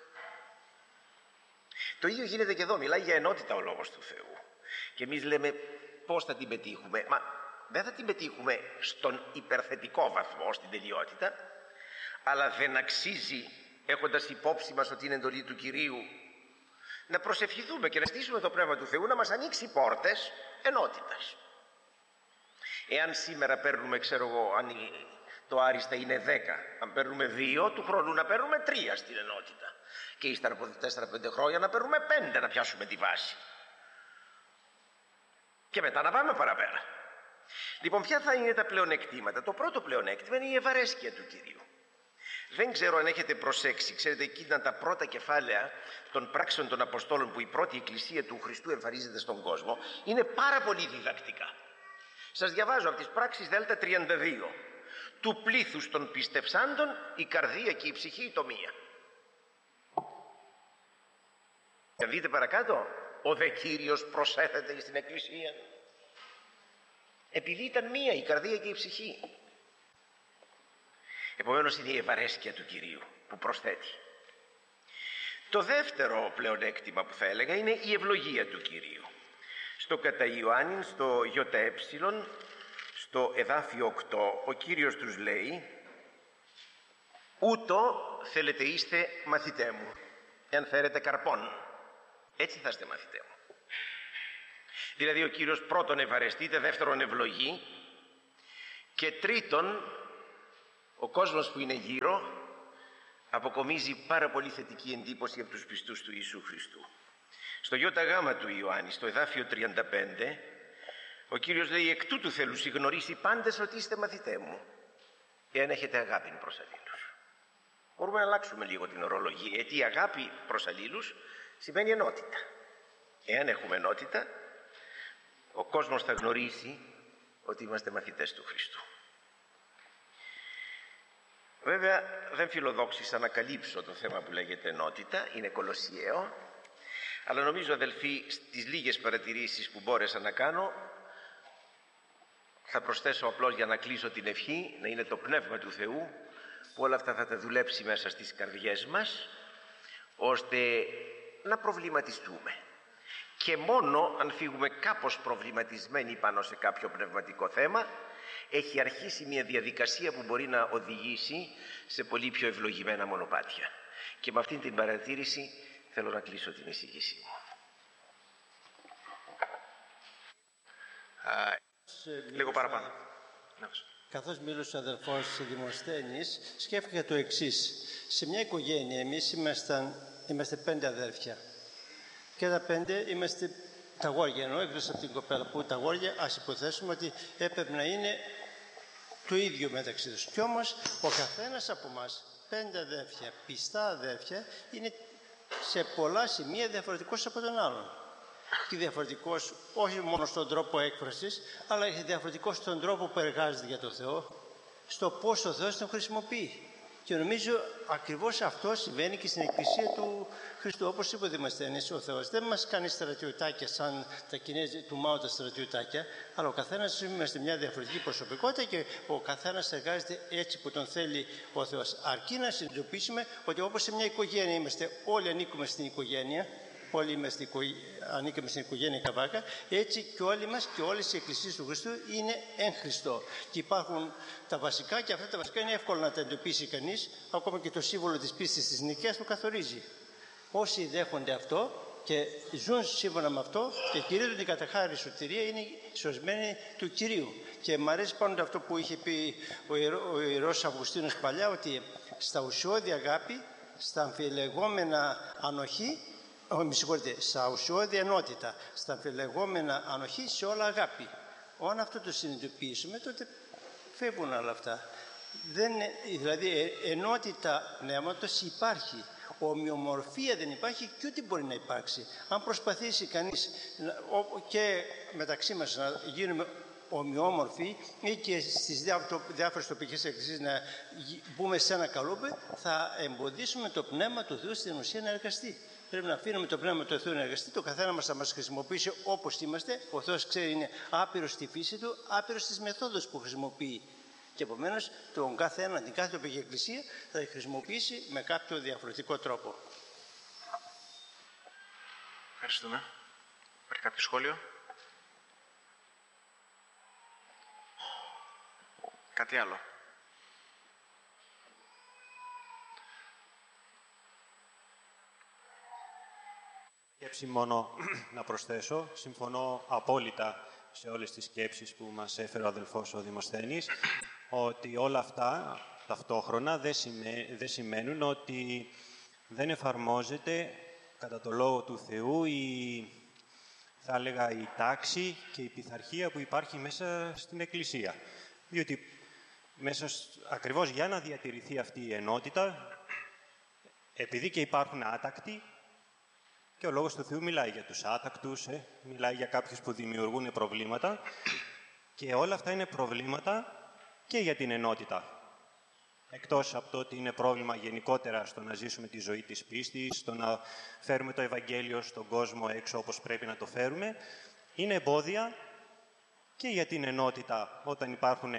Το ίδιο γίνεται και εδώ, μιλάει για ενότητα ο Λόγος του Θεού. Και εμείς λέμε πώς θα την πετύχουμε? Μα δεν θα την πετύχουμε στον υπερθετικό βαθμό, στην τελειότητα, αλλά δεν αξίζει, έχοντας υπόψη μας ότι είναι εντολή του Κυρίου, να προσευχηθούμε και να στήσουμε το Πνεύμα του Θεού να μας ανοίξει πόρτες ενότητας. Εάν σήμερα παίρνουμε, ξέρω εγώ, αν το άριστα είναι 10, αν παίρνουμε 2, του χρόνου να παίρνουμε 3 στην ενότητα. Και ύστερα από 4-5 χρόνια να παίρνουμε 5, να πιάσουμε τη βάση. Και μετά να πάμε παραπέρα. Λοιπόν, ποια θα είναι τα πλεονεκτήματα? Το πρώτο πλεονέκτημα είναι η ευαρέσκεια του Κυρίου. Δεν ξέρω αν έχετε προσέξει, ξέρετε, εκεί ήταν τα πρώτα κεφάλαια των πράξεων των Αποστόλων, που η πρώτη εκκλησία του Χριστού εμφανίζεται στον κόσμο. Είναι πάρα πολύ διδακτικά. Σας διαβάζω από τις πράξεις Δέλτα 32. Του πλήθους των πιστευσάντων η καρδία και η ψυχή η τομία. Και δείτε παρακάτω, ο δε Κύριος προσέθεται στην εκκλησία. Επειδή ήταν μία η καρδία και η ψυχή. Επομένως είναι η ευαρέσκεια του Κυρίου που προσθέτει. Το δεύτερο πλεονέκτημα που θα έλεγα είναι η ευλογία του Κυρίου. Στο κατά Ιωάννην, στο ΙΕ, Στο εδάφιο 8 ο Κύριος τους λέει «Ούτω θέλετε είστε μαθητέ μου, εάν φέρετε καρπόν, έτσι θα είστε μαθητέ μου». Δηλαδή ο Κύριος πρώτον ευαρεστείται, δεύτερον ευλογεί και τρίτον ο κόσμος που είναι γύρω αποκομίζει πάρα πολύ θετική εντύπωση από τους πιστούς του Ιησού Χριστού. Στο ΙΓ του Ιωάννη, στο εδάφιο 35, ο Κύριος λέει «Εκ τούτου θέλουσι γνωρίσει πάντες ότι είστε μαθητέ μου, εάν έχετε αγάπη προς αλλήλους». Μπορούμε να αλλάξουμε λίγο την ορολογία, γιατί η αγάπη προς αλλήλους σημαίνει ενότητα. Εάν έχουμε ενότητα, ο κόσμος θα γνωρίσει ότι είμαστε μαθητές του Χριστού. Βέβαια δεν φιλοδόξησα να καλύψω το θέμα που λέγεται ενότητα, είναι κολοσιαίο, αλλά νομίζω αδελφοί στις λίγες παρατηρήσεις που μπόρεσα να κάνω θα προσθέσω απλώς για να κλείσω την ευχή, να είναι το Πνεύμα του Θεού που όλα αυτά θα τα δουλέψει μέσα στις καρδιές μας, ώστε να προβληματιστούμε. Και μόνο αν φύγουμε κάπως προβληματισμένοι πάνω σε κάποιο πνευματικό θέμα, έχει αρχίσει μια διαδικασία που μπορεί να οδηγήσει σε πολύ πιο ευλογημένα μονοπάτια. Και με αυτήν την παρατήρηση θέλω να κλείσω την εισήγησή μου. Λίγο παραπάνω. Καθώς μίλησε ο αδελφός Δημοσθένης, σκέφτηκα το εξής. Σε μια οικογένεια εμείς είμαστε 5 αδέρφια. Και τα 5 είμαστε τα αγόρια, ενώ εκτός από την κοπέλα που τα αγόρια, ας υποθέσουμε ότι έπρεπε να είναι το ίδιο μεταξύ τους. Κι όμως ο καθένας από εμάς, 5 αδέρφια, πιστά αδέρφια, είναι σε πολλά σημεία διαφορετικός από τον άλλον. Και διαφορετικός όχι μόνο στον τρόπο έκφρασης, αλλά και διαφορετικός στον τρόπο που εργάζεται για τον Θεό, στο πώς ο Θεός τον χρησιμοποιεί. Και νομίζω ακριβώς αυτό συμβαίνει και στην Εκκλησία του Χριστού. Όπως είπε ο Δημοσθένης, ο Θεός δεν μας κάνει στρατιωτάκια σαν τα Κινέζια του Μάο τα στρατιωτάκια, αλλά ο καθένας είμαστε μια διαφορετική προσωπικότητα και ο καθένας εργάζεται έτσι που τον θέλει ο Θεός. Αρκεί να συνειδητοποιήσουμε ότι όπως σε μια οικογένεια είμαστε, όλοι ανήκουμε στην οικογένεια, όλοι ανήκουμε στην οικογένεια Καβάκα, έτσι και όλοι μας και όλες οι εκκλησίες του Χριστού είναι εν Χριστώ. Και υπάρχουν τα βασικά και αυτά τα βασικά είναι εύκολο να τα εντοπίσει κανείς, ακόμα και το σύμβολο της πίστης της νοικίας το καθορίζει. Όσοι δέχονται αυτό και ζουν σύμφωνα με αυτό και κηρύττουν την καταχάρη σωτηρία είναι σωσμένοι του Κυρίου. Και μου αρέσει πάνω αυτό που είχε πει ο Ιερός Αυγουστίνος παλιά, ότι στα ουσιώδη αγάπη, στα αμφιλεγόμενα ανοχή, στα ουσιώδη ενότητα, στα αμφιλεγόμενα ανοχή, σε όλα αγάπη. Όταν αυτό το συνειδητοποιήσουμε, τότε φεύγουν όλα αυτά. Δηλαδή ενότητα πνεύματος υπάρχει, ομοιομορφία δεν υπάρχει και ούτε μπορεί να υπάρξει. Αν προσπαθήσει κανείς και μεταξύ μας να γίνουμε ομοιόμορφοι ή και στις διάφορες τοπικές εκκλησίες να μπούμε σε ένα καλούπι, θα εμποδίσουμε το Πνεύμα του Θεού στην ουσία να εργαστεί. Πρέπει να αφήνουμε το Πνεύμα του Θεού να εργαστεί, το καθένα μας θα μας χρησιμοποιήσει όπως είμαστε. Ο Θεός ξέρει, είναι άπειρος στη φύση του, άπειρος στις μεθόδους που χρησιμοποιεί. Και επομένως τον κάθε έναν, την κάθε τοπική εκκλησία θα τη χρησιμοποιήσει με κάποιο διαφορετικό τρόπο. Ευχαριστούμε. Υπάρχει κάποιο σχόλιο? Κάτι άλλο? Σκέψη μόνο να προσθέσω. Συμφωνώ απόλυτα σε όλες τις σκέψεις που μας έφερε ο αδελφός ο Δημοσθένης, ότι όλα αυτά ταυτόχρονα δεν σημαίνουν ότι δεν εφαρμόζεται κατά το Λόγο του Θεού θα έλεγα η τάξη και η πειθαρχία που υπάρχει μέσα στην Εκκλησία. Διότι ακριβώς για να διατηρηθεί αυτή η ενότητα, επειδή και υπάρχουν άτακτοι, και ο Λόγος του Θεού μιλάει για τους άτακτους, μιλάει για κάποιους που δημιουργούν προβλήματα, και όλα αυτά είναι προβλήματα και για την ενότητα. Εκτός από το ότι είναι πρόβλημα γενικότερα στο να ζήσουμε τη ζωή της πίστης, στο να φέρουμε το Ευαγγέλιο στον κόσμο έξω όπως πρέπει να το φέρουμε, είναι εμπόδια και για την ενότητα όταν υπάρχουν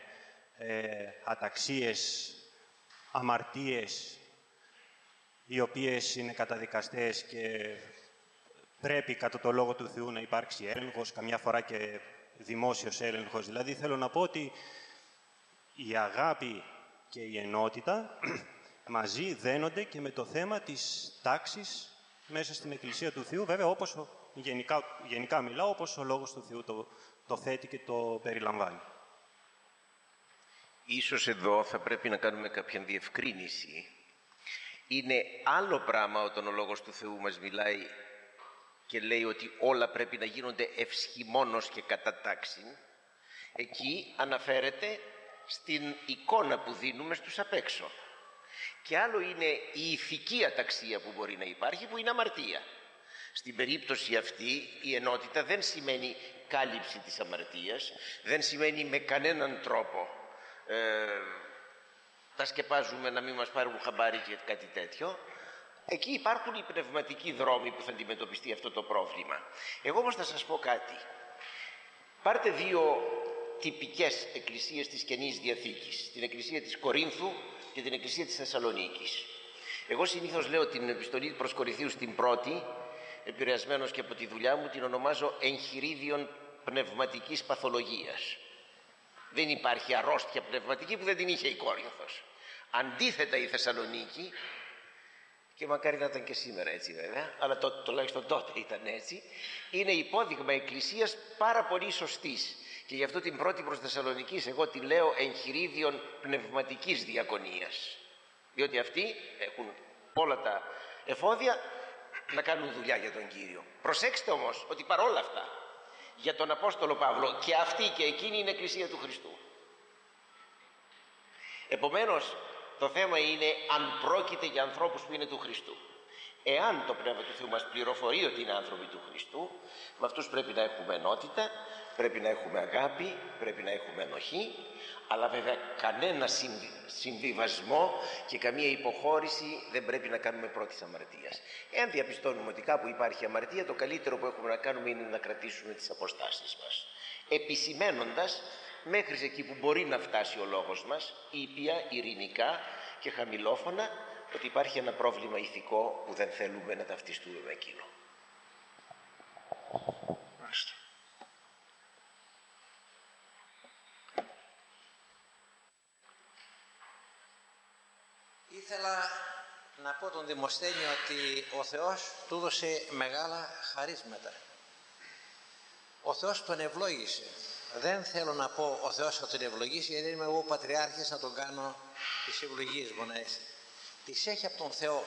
αταξίες, αμαρτίες, οι οποίες είναι καταδικαστές και πρέπει κατά το Λόγο του Θεού να υπάρξει έλεγχος, καμιά φορά και δημόσιος έλεγχος. Δηλαδή θέλω να πω ότι η αγάπη και η ενότητα μαζί δένονται και με το θέμα της τάξης μέσα στην Εκκλησία του Θεού, βέβαια όπως γενικά μιλάω, όπως ο Λόγος του Θεού το θέτει και το περιλαμβάνει. Ίσως εδώ θα πρέπει να κάνουμε κάποια διευκρίνηση. Είναι άλλο πράγμα όταν ο Λόγος του Θεού μας μιλάει και λέει ότι όλα πρέπει να γίνονται ευσχημόνως και κατά τάξιν. Εκεί αναφέρεται στην εικόνα που δίνουμε στους απ' έξω. Και άλλο είναι η ηθική αταξία που μπορεί να υπάρχει, που είναι αμαρτία. Στην περίπτωση αυτή η ενότητα δεν σημαίνει κάλυψη της αμαρτίας, δεν σημαίνει με κανέναν τρόπο τα σκεπάζουμε να μην μας πάρουν χαμπάρι και κάτι τέτοιο. Εκεί υπάρχουν οι πνευματικοί δρόμοι που θα αντιμετωπιστεί αυτό το πρόβλημα. Εγώ όμως θα σας πω κάτι. Πάρτε δύο τυπικές εκκλησίες της Καινής Διαθήκης, την εκκλησία της Κορίνθου και την εκκλησία της Θεσσαλονίκης. Εγώ συνήθως λέω την επιστολή προς Κορινθίους την πρώτη, επηρεασμένος και από τη δουλειά μου, την ονομάζω εγχειρίδιον πνευματικής παθολογίας. Δεν υπάρχει αρρώστια πνευματική που δεν την είχε η Κόρινθος. Αντίθετα η Θεσσαλονίκη, και μακάρι να ήταν και σήμερα έτσι βέβαια, αλλά τουλάχιστον τότε ήταν έτσι, είναι υπόδειγμα εκκλησίας πάρα πολύ σωστής. Και γι' αυτό την πρώτη προς Θεσσαλονικής εγώ τη λέω εγχειρίδιον πνευματικής διακονίας. Διότι αυτοί έχουν όλα τα εφόδια να κάνουν δουλειά για τον Κύριο. Προσέξτε όμως ότι παρόλα αυτά για τον Απόστολο Παύλο και αυτή και εκείνη είναι εκκλησία του Χριστού. Επομένως το θέμα είναι αν πρόκειται για ανθρώπους που είναι του Χριστού. Εάν το Πνεύμα του Θεού μας πληροφορεί ότι είναι άνθρωποι του Χριστού, με αυτούς πρέπει να έχουμε ενότητα, πρέπει να έχουμε αγάπη, πρέπει να έχουμε ενοχή, αλλά βέβαια κανένα συμβιβασμό και καμία υποχώρηση δεν πρέπει να κάνουμε πρώτης αμαρτίας. Εάν διαπιστώνουμε ότι κάπου υπάρχει αμαρτία, το καλύτερο που έχουμε να κάνουμε είναι να κρατήσουμε τις αποστάσεις μας, επισημένοντας μέχρι εκεί που μπορεί να φτάσει ο λόγος μας, ήπια, ειρηνικά και χαμηλόφωνα, ότι υπάρχει ένα πρόβλημα ηθικό που δεν θέλουμε να ταυτιστούμε με εκείνο. Μάλιστα. Ήθελα να πω τον Δημοσθένη ότι ο Θεός του έδωσε μεγάλα χαρίσματα. Ο Θεός τον ευλόγησε. Δεν θέλω να πω ο Θεός θα τον ευλογήσει, γιατί είμαι εγώ πατριάρχης να τον κάνω τις ευλογίες μου, τις έχει από τον Θεό.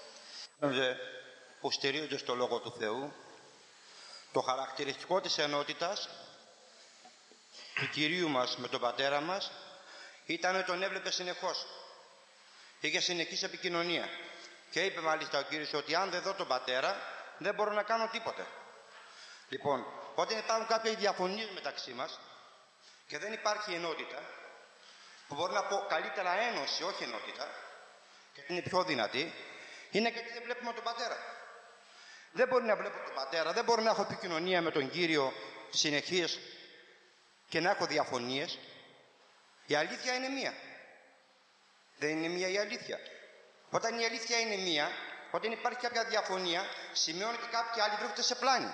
Που στηρίζονται στο Λόγο του Θεού, το χαρακτηριστικό της ενότητας του Κυρίου μας με τον Πατέρα μας ήταν ότι τον έβλεπε συνεχώς. Είχε συνεχής επικοινωνία. Και είπε μάλιστα ο Κύριος ότι αν δεν δω τον Πατέρα δεν μπορώ να κάνω τίποτε. Λοιπόν, όταν υπάρχουν κάποιες διαφωνίες μεταξύ μας και δεν υπάρχει ενότητα, που μπορεί να πω καλύτερα ένωση, όχι ενότητα, γιατί είναι πιο δυνατή, είναι γιατί δεν βλέπουμε τον Πατέρα. Δεν μπορεί να βλέπω τον Πατέρα, δεν μπορώ να έχω επικοινωνία με τον Κύριο συνεχής και να έχω διαφωνίες. Η αλήθεια είναι μία. Δεν είναι μία η αλήθεια. Όταν η αλήθεια είναι μία, όταν υπάρχει κάποια διαφωνία, σημειώνει ότι κάποιοι άλλοι βρίσκονται σε πλάνη.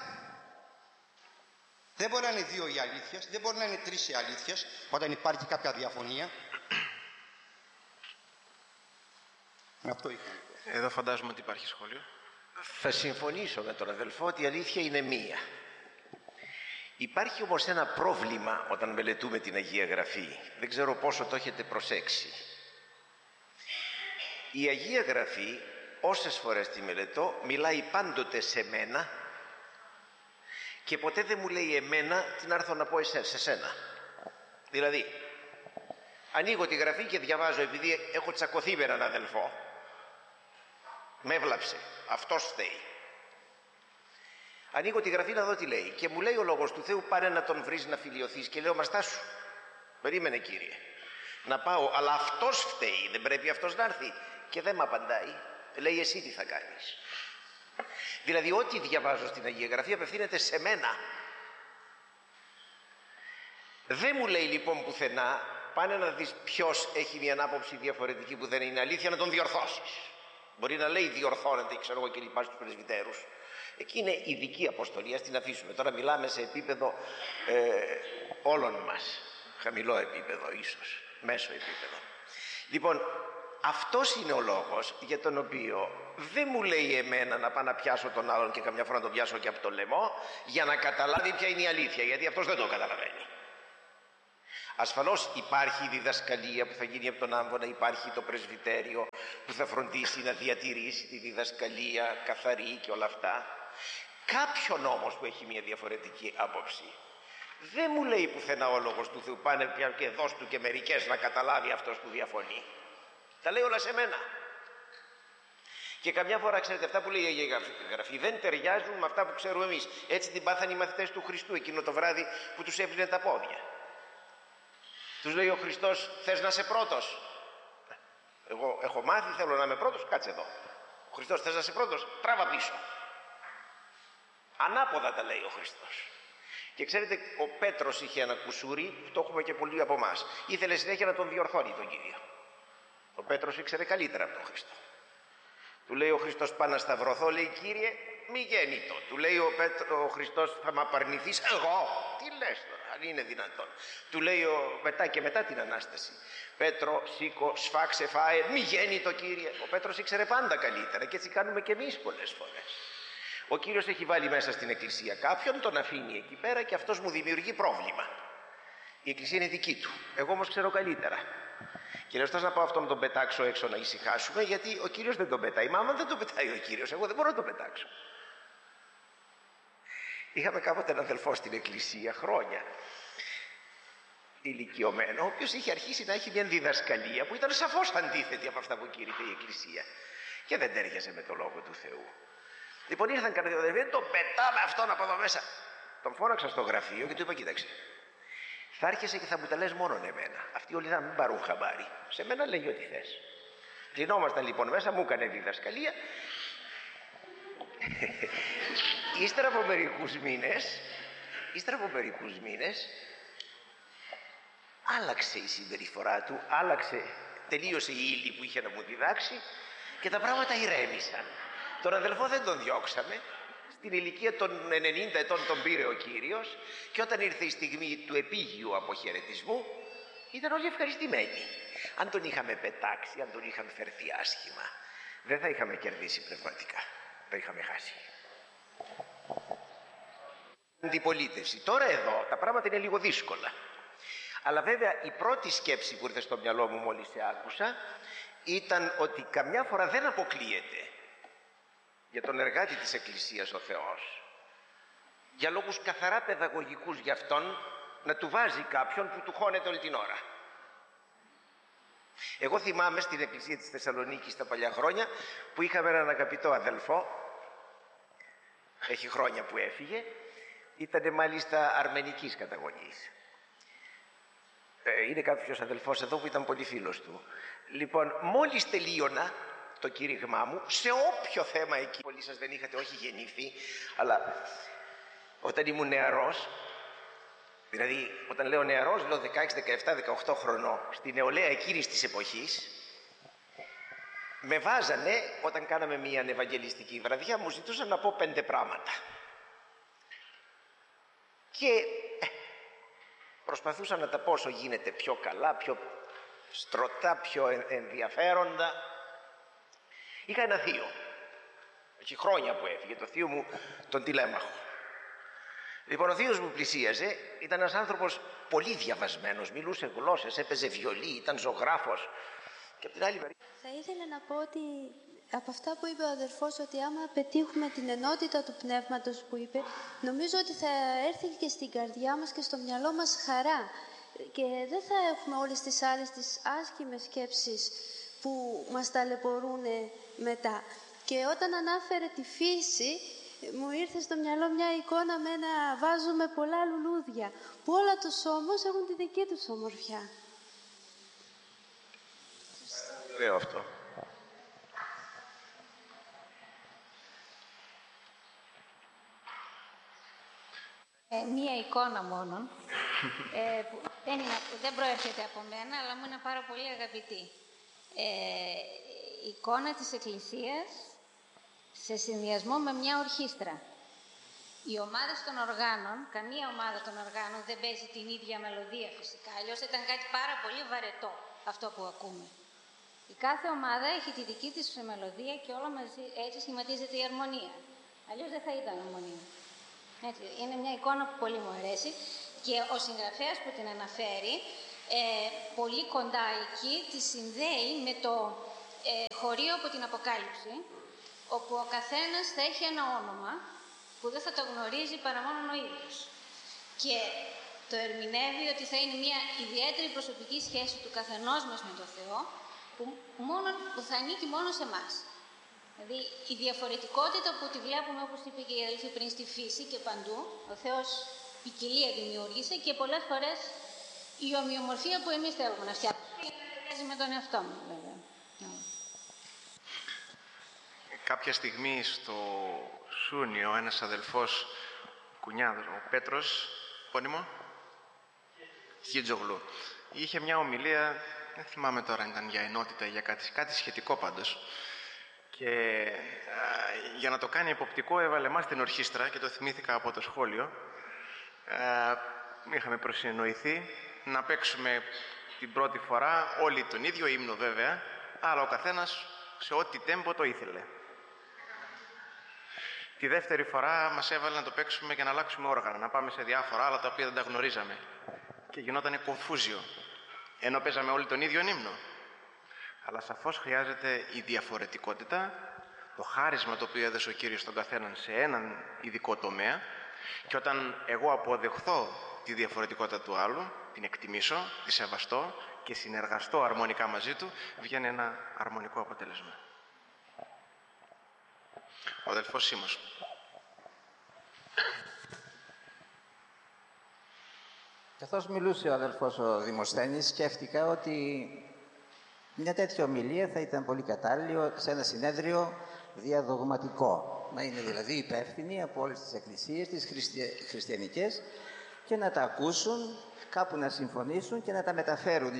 Δεν μπορεί να είναι δύο οι αλήθειες, δεν μπορεί να είναι τρεις οι αλήθειες, όταν υπάρχει κάποια διαφωνία. Αυτό είχα. Εδώ φαντάζομαι ότι υπάρχει σχόλιο. Θα συμφωνήσω με τον αδελφό ότι η αλήθεια είναι μία. Υπάρχει όμως ένα πρόβλημα όταν μελετούμε την Αγία Γραφή. Δεν ξέρω πόσο το έχετε προσέξει. Η Αγία Γραφή, όσες φορές τη μελετώ, μιλάει πάντοτε σε μένα και ποτέ δεν μου λέει εμένα τι να έρθω να πω σε σένα. Δηλαδή, ανοίγω τη Γραφή και διαβάζω επειδή έχω τσακωθεί με έναν αδελφό. Με έβλαψε. Αυτός φταίει. Ανοίγω τη Γραφή να δω τι λέει και μου λέει ο Λόγος του Θεού πάρε να τον βρεις να φιλιωθείς και λέω μα στάσου. Περίμενε Κύριε. Να πάω, αλλά αυτός φταίει, δεν πρέπει αυτός να έρθει. Και δεν μ' απαντάει. Λέει εσύ τι θα κάνεις. Δηλαδή ό,τι διαβάζω στην Αγία Γραφή απευθύνεται σε μένα. Δεν μου λέει λοιπόν πουθενά πάνε να δεις ποιος έχει μια άποψη διαφορετική που δεν είναι αλήθεια, να τον διορθώσεις. Μπορεί να λέει διορθώνεται, ξέρω εγώ, και λοιπά στους πρεσβυτέρους. Εκεί είναι ειδική αποστολή, ας την αφήσουμε. Τώρα μιλάμε σε επίπεδο όλων μας. Χαμηλό επίπεδο ίσως, μέσο επίπεδο. Λοιπόν, αυτός είναι ο λόγος για τον οποίο δεν μου λέει εμένα να πάω να πιάσω τον άλλον και καμιά φορά να τον πιάσω και από το λαιμό για να καταλάβει ποια είναι η αλήθεια, γιατί αυτός δεν το καταλαβαίνει. Ασφαλώς υπάρχει η διδασκαλία που θα γίνει από τον άμβονα, υπάρχει το πρεσβυτέριο που θα φροντίσει να διατηρήσει τη διδασκαλία καθαρή και όλα αυτά. Κάποιον όμως που έχει μια διαφορετική άποψη, δεν μου λέει πουθενά ο λόγος του Θεού, πάνε πια και δώσ' του και μερικές να καταλάβει αυτός που διαφωνεί. Τα λέει όλα σε μένα. Και καμιά φορά, ξέρετε, αυτά που λέει η Αγία Γραφή δεν ταιριάζουν με αυτά που ξέρουμε εμείς. Έτσι την πάθαν οι μαθητές του Χριστού εκείνο το βράδυ που τους έπλυνε τα πόδια. Τους λέει ο Χριστός, θες να είσαι πρώτος? Εγώ έχω μάθει, θέλω να είμαι πρώτος, κάτσε εδώ. Ο Χριστός, θες να είσαι πρώτος? Τράβα πίσω. Ανάποδα τα λέει ο Χριστός. Και ξέρετε, ο Πέτρος είχε ένα κουσούρι, που το έχουμε και πολλοί από εμάς. Ήθελε συνέχεια να τον διορθώνει τον Κύριο. Ο Πέτρος ήξερε καλύτερα από τον Χριστό. Του λέει ο Χριστός, πάω να σταυρωθώ, λέει, Κύριε, μη γέννητο. Του λέει ο Χριστός, θα με απαρνηθείς? Εγώ? Τι λες τώρα, αν είναι δυνατόν? Του λέει μετά και μετά την Ανάσταση, Πέτρο, σήκω, σφάξε, φάε, μη γέννητο, Κύριε. Ο Πέτρος ήξερε πάντα καλύτερα και έτσι κάνουμε και εμείς πολλές φορές. Ο Κύριος έχει βάλει μέσα στην Εκκλησία κάποιον, τον αφήνει εκεί πέρα και αυτός μου δημιουργεί πρόβλημα. Η Εκκλησία είναι δική του. Εγώ όμως ξέρω καλύτερα. Και λέω, στάς να πάω αυτό να τον πετάξω έξω να ησυχάσουμε, γιατί ο Κύριος δεν τον πετάει. Μάμα, δεν τον πετάει ο Κύριος. Εγώ δεν μπορώ να τον πετάξω. Είχαμε κάποτε έναν αδελφό στην Εκκλησία, χρόνια, ηλικιωμένο, ο οποίος είχε αρχίσει να έχει μια διδασκαλία που ήταν σαφώς αντίθετη από αυτά που κήρυτε η Εκκλησία. Και δεν τέριαζε με το λόγο του Θεού. Λοιπόν, ήρθαν κανένα δύο αδελφοί, τον πετάμε αυτόν από εδώ μέσα. Τον φώναξα στο γραφείο και του είπα, κοίταξε. Θα έρχεσαι και θα μου τα λες μόνον εμένα. Αυτοί όλοι θα μην πάρουν χαμπάρι. Σε μένα λέγει ό,τι θες. Κλεινόμασταν λοιπόν μέσα, μου έκανε διδασκαλία. Ύστερα από μερικούς μήνες, άλλαξε η συμπεριφορά του, τελείωσε η ύλη που είχε να μου διδάξει και τα πράγματα ηρέμησαν. Τον αδελφό δεν τον διώξαμε. Στην ηλικία των 90 ετών τον πήρε ο Κύριος και όταν ήρθε η στιγμή του επίγειου αποχαιρετισμού ήταν όλοι ευχαριστημένοι. Αν τον είχαμε πετάξει, αν τον είχαμε φερθεί άσχημα, δεν θα είχαμε κερδίσει πνευματικά, θα είχαμε χάσει. Αντιπολίτευση. Τώρα εδώ τα πράγματα είναι λίγο δύσκολα. Αλλά βέβαια η πρώτη σκέψη που ήρθε στο μυαλό μου μόλις σε άκουσα ήταν ότι καμιά φορά δεν αποκλείεται για τον εργάτη της Εκκλησίας ο Θεός, για λόγους καθαρά παιδαγωγικούς για αυτόν, να του βάζει κάποιον που του χώνεται όλη την ώρα. Εγώ θυμάμαι στην Εκκλησία της Θεσσαλονίκης τα παλιά χρόνια που είχαμε έναν αγαπητό αδελφό, έχει χρόνια που έφυγε, ήταν μάλιστα αρμενικής καταγωγής. Είναι κάποιος αδελφός εδώ που ήταν πολύ φίλος του. Λοιπόν, μόλις τελείωνα το κήρυγμά μου, σε όποιο θέμα εκεί, πολλοί σας δεν είχατε όχι γεννηθεί, αλλά όταν ήμουν νεαρός, δηλαδή όταν λέω νεαρός, λέω 16, 17, 18 χρονών, στη νεολαία εκείνης της εποχής, με βάζανε, όταν κάναμε μια ευαγγελιστική βραδιά, μου ζητούσαν να πω 5 πράγματα. Και προσπαθούσα να τα πω όσο γίνεται πιο καλά, πιο στρωτά, πιο ενδιαφέροντα. Είχα ένα θείο, έχει χρόνια που έφυγε, το θείο μου τον Τηλέμαχο. Λοιπόν, ο θείος μου πλησίαζε, ήταν ένας άνθρωπος πολύ διαβασμένος, μιλούσε γλώσσες, έπαιζε βιολί, ήταν ζωγράφος. Και από την άλλη μεριά... Θα ήθελα να πω ότι από αυτά που είπε ο αδερφός, ότι άμα πετύχουμε την ενότητα του πνεύματος που είπε, νομίζω ότι θα έρθει και στην καρδιά μας και στο μυαλό μας χαρά. Και δεν θα έχουμε όλες τις άλλες τις άσχημες σκέψεις που μας ταλαιπωρούν μετά. Και όταν ανάφερε τη φύση, μου ήρθε στο μυαλό μια εικόνα με ένα βάζο με πολλά λουλούδια, που όλα τους όμως έχουν τη δική τους ομορφιά. Ωραίο αυτό. Μία εικόνα μόνον, που δεν προέρχεται από μένα, αλλά μου είναι πάρα πολύ αγαπητή. Η εικόνα της Εκκλησίας σε συνδυασμό με μια ορχήστρα. Οι ομάδες των οργάνων, καμία ομάδα των οργάνων δεν παίζει την ίδια μελωδία φυσικά, αλλιώς ήταν κάτι πάρα πολύ βαρετό αυτό που ακούμε. Η κάθε ομάδα έχει τη δική της μελωδία και όλα μαζί έτσι σχηματίζεται η αρμονία. Αλλιώς δεν θα ήταν αρμονία. Έτσι, είναι μια εικόνα που πολύ μου αρέσει και ο συγγραφέας που την αναφέρει πολύ κοντά εκεί τη συνδέει με το χωρίο από την Αποκάλυψη, όπου ο καθένας θα έχει ένα όνομα που δεν θα το γνωρίζει παρά μόνο ο ίδιος. Και το ερμηνεύει ότι θα είναι μια ιδιαίτερη προσωπική σχέση του καθενός μας με τον Θεό, που θα ανήκει μόνο σε εμάς. Δηλαδή η διαφορετικότητα που τη βλέπουμε, όπως είπε και η αδελφή πριν, στη φύση και παντού, ο Θεός ποικιλία δημιούργησε και πολλές φορές η ομοιομορφία που εμείς θέλουμε να φτιάξουμε ταιριάζει με τον εαυτό μου, βέβαια. Κάποια στιγμή στο Σούνιο, ένας αδελφός κουνιάδος, ο Πέτρος, πόνιμο, Χιτζογλου, είχε μια ομιλία, δεν θυμάμαι τώρα αν ήταν για ενότητα ή για κάτι σχετικό πάντως, και για να το κάνει εποπτικό έβαλε εμάς την ορχήστρα και το θυμήθηκα από το σχόλιο. Είχαμε προσυνοηθεί να παίξουμε την πρώτη φορά όλοι τον ίδιο ύμνο βέβαια, αλλά ο καθένας σε ό,τι τέμπο το ήθελε. Τη δεύτερη φορά μας έβαλε να το παίξουμε και να αλλάξουμε όργανα, να πάμε σε διάφορα άλλα τα οποία δεν τα γνωρίζαμε. Και γινότανε κομφούζιο, ενώ παίζαμε όλοι τον ίδιο ύμνο. Αλλά σαφώς χρειάζεται η διαφορετικότητα, το χάρισμα το οποίο έδωσε ο Κύριος στον καθέναν σε έναν ειδικό τομέα, και όταν εγώ αποδεχθώ τη διαφορετικότητα του άλλου, την εκτιμήσω, τη σεβαστώ και συνεργαστώ αρμονικά μαζί του, βγαίνει ένα αρμονικό αποτέλεσμα. Ο αδελφός Σίμος. Καθώς μιλούσε ο αδελφός ο Δημοσθένης, σκέφτηκα ότι μια τέτοια ομιλία θα ήταν πολύ κατάλληλο σε ένα συνέδριο διαδογματικό. Να είναι δηλαδή υπεύθυνοι από όλες τις εκκλησίες, τις χριστιανικές, και να τα ακούσουν, κάπου να συμφωνήσουν και να τα μεταφέρουν.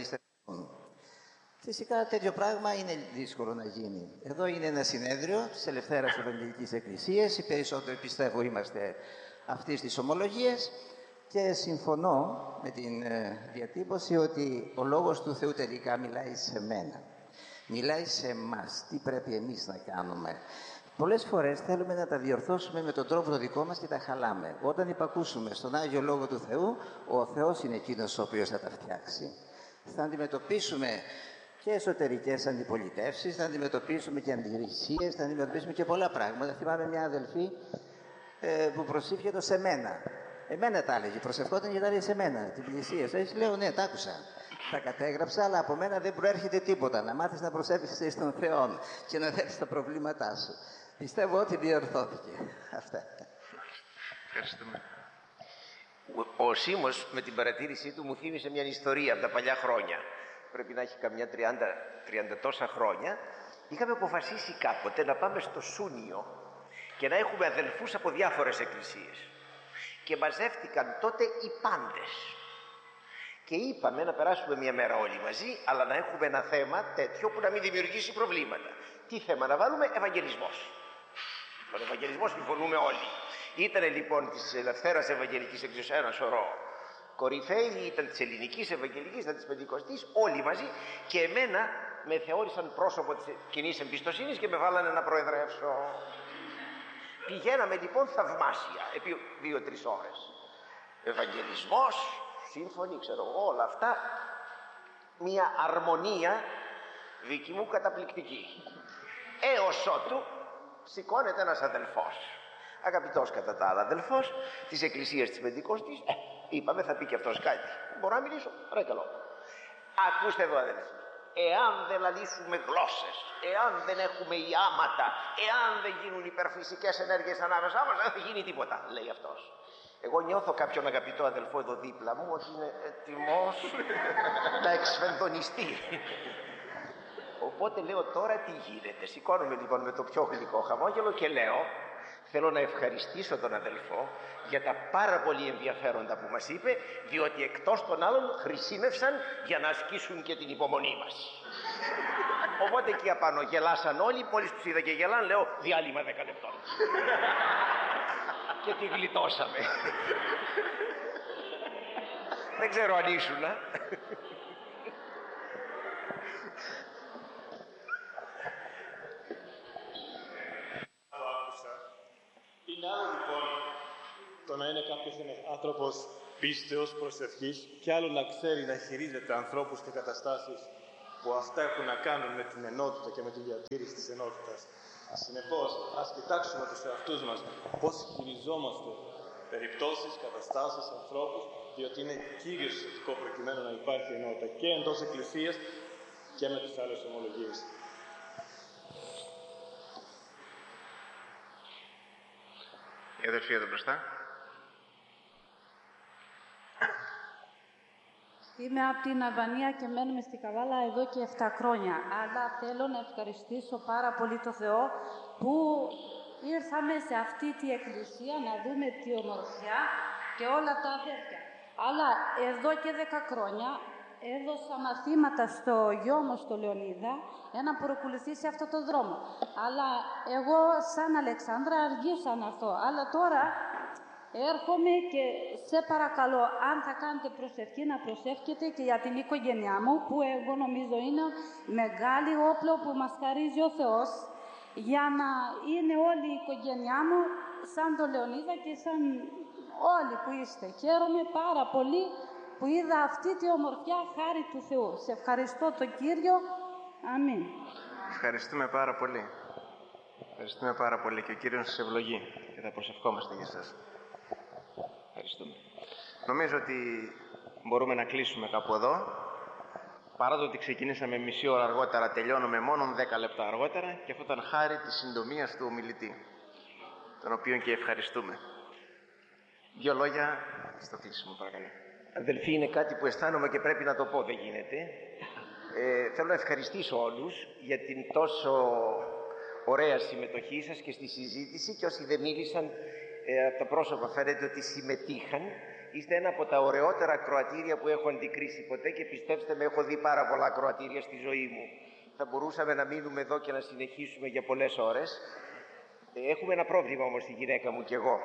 Φυσικά τέτοιο πράγμα είναι δύσκολο να γίνει. Εδώ είναι ένα συνέδριο της Ελευθέρας Ευαγγελικής Εκκλησίας. Οι περισσότεροι πιστεύω είμαστε αυτής της ομολογίας και συμφωνώ με την διατύπωση ότι ο Λόγος του Θεού τελικά μιλάει σε μένα. Μιλάει σε εμάς. Τι πρέπει εμείς να κάνουμε. Πολλές φορές θέλουμε να τα διορθώσουμε με τον τρόπο δικό μας και τα χαλάμε. Όταν υπακούσουμε στον Άγιο Λόγο του Θεού, ο Θεός είναι εκείνος ο οποίος θα τα φτιάξει. Θα αντιμετωπίσουμε και εσωτερικές αντιπολιτεύσεις, θα αντιμετωπίσουμε και αντιρρησίες, θα αντιμετωπίσουμε και πολλά πράγματα. Θυμάμαι μια αδελφή που προσήφιε σε μένα. Εμένα τα έλεγε, προσευχόταν και τα έλεγε σε μένα, την πλησίασα. Έτσι λέω, ναι, τα άκουσα. Τα κατέγραψα, αλλά από μένα δεν προέρχεται τίποτα. Να μάθεις να προσεύχεσαι στον Θεό και να δεις τα προβλήματά σου. Πιστεύω ότι διορθώθηκε. Αυτά. Ευχαριστούμε. Ο Σίμος με την παρατήρησή του μου θύμισε μια ιστορία από τα παλιά χρόνια. Πρέπει να έχει καμιά 30 τόσα χρόνια. Είχαμε αποφασίσει κάποτε να πάμε στο Σούνιο και να έχουμε αδελφούς από διάφορες εκκλησίες. Και μαζεύτηκαν τότε οι πάντες. Και είπαμε να περάσουμε μια μέρα όλοι μαζί, αλλά να έχουμε ένα θέμα τέτοιο που να μην δημιουργήσει προβλήματα. Τι θέμα να βάλουμε? Ευαγγελισμός. Τον Ευαγγελισμό συμφωνούμε όλοι. Ήτανε λοιπόν της Ελευθέρας Ευαγγελικής Εκκλησίας ένα σωρό κορυφαίοι, ήταν της Ελληνικής Ευαγγελικής, ήταν της Πεντηκοστής, όλοι μαζί, και εμένα με θεώρησαν πρόσωπο της κοινής εμπιστοσύνης και με βάλανε να προεδρεύσω. Πηγαίναμε λοιπόν θαυμάσια, επί 2-3 ώρες. Ευαγγελισμός, σύμφωνοι, ξέρω εγώ, όλα αυτά. Μια αρμονία δική μου καταπληκτική. Έως ότου σηκώνεται ένας αδελφός, αγαπητός κατά τα άλλα αδελφός της Εκκλησίας της Πεντηκοστής. Είπαμε θα πει και αυτός κάτι. Μπορώ να μιλήσω? Παρακαλώ. Ακούστε εδώ αδελφοί. Εάν δεν λαλήσουμε γλώσσες, εάν δεν έχουμε ιάματα, εάν δεν γίνουν υπερφυσικές ενέργειες ανάμεσά μας, δεν θα γίνει τίποτα, λέει αυτός. Εγώ νιώθω κάποιον αγαπητό αδελφό εδώ δίπλα μου ότι είναι έτοιμος να εξφενδονιστεί. Οπότε λέω τώρα τι γίνεται. Σηκώνομαι λοιπόν με το πιο γλυκό χαμόγελο και λέω, θέλω να ευχαριστήσω τον αδελφό για τα πάρα πολύ ενδιαφέροντα που μας είπε, διότι εκτός των άλλων χρησιμεύσαν για να ασκήσουν και την υπομονή μας. Οπότε εκεί απάνω γελάσαν όλοι, μόλις τους είδα και γελάν, λέω διάλειμμα 10 λεπτών. Και τη γλιτώσαμε. Δεν ξέρω αν ήσουνα. Είναι άλλο λοιπόν το να είναι κάποιος ένας άνθρωπος πίστεως, προσευχής και άλλο να ξέρει να χειρίζεται ανθρώπους και καταστάσεις που αυτά έχουν να κάνουν με την ενότητα και με τη διατήρηση της ενότητας. Συνεπώς, ας κοιτάξουμε τους εαυτούς μας πώς χειριζόμαστε περιπτώσεις, καταστάσεις, ανθρώπους, διότι είναι κύριο συστατικό προκειμένου να υπάρχει ενότητα και εντός Εκκλησίας και με τις άλλες ομολογίες. Η αδερφή εδώ μπροστά. Είμαι από την Αλβανία και μένουμε στη Καβάλα εδώ και 7 χρόνια. Αλλά θέλω να ευχαριστήσω πάρα πολύ το Θεό που ήρθαμε σε αυτή τη εκκλησία να δούμε τη ομορφιά και όλα τα αδέρφια. Αλλά εδώ και 10 χρόνια έδωσα μαθήματα στο γιο μου, στο Λεωνίδα, για να προκολουθήσει αυτό το δρόμο. Αλλά εγώ, σαν Αλεξάνδρα, αργήσα να έρθω. Αλλά τώρα έρχομαι και σε παρακαλώ, αν θα κάνετε προσευχή, να προσεύχετε και για την οικογένειά μου, που εγώ νομίζω είναι μεγάλη όπλο που μας χαρίζει ο Θεός, για να είναι όλη η οικογένειά μου σαν το Λεωνίδα και σαν όλοι που είστε. Χαίρομαι πάρα πολύ που είδα αυτή τη ομορφιά χάρη του Θεού. Σε ευχαριστώ τον Κύριο. Αμήν. Ευχαριστούμε πάρα πολύ. Ευχαριστούμε πάρα πολύ και ο Κύριος σας ευλογεί και θα προσευχόμαστε για εσάς. Ευχαριστούμε. Νομίζω ότι μπορούμε να κλείσουμε κάπου εδώ. Παρά το ότι ξεκινήσαμε μισή ώρα αργότερα, τελειώνουμε μόνο 10 λεπτά αργότερα και αυτό ήταν χάρη της συντομίας του ομιλητή, τον οποίο και ευχαριστούμε. 2 λόγια στο κλείσιμο, παρακαλώ. Αδελφοί, είναι κάτι που αισθάνομαι και πρέπει να το πω, δεν γίνεται. Θέλω να ευχαριστήσω όλους για την τόσο ωραία συμμετοχή σας και στη συζήτηση, και όσοι δεν μίλησαν, από τα πρόσωπα φαίνεται ότι συμμετείχαν. Είστε ένα από τα ωραιότερα ακροατήρια που έχω αντικρίσει ποτέ και πιστέψτε με, έχω δει πάρα πολλά ακροατήρια στη ζωή μου. Θα μπορούσαμε να μείνουμε εδώ και να συνεχίσουμε για πολλές ώρες. Έχουμε ένα πρόβλημα όμως η γυναίκα μου και εγώ.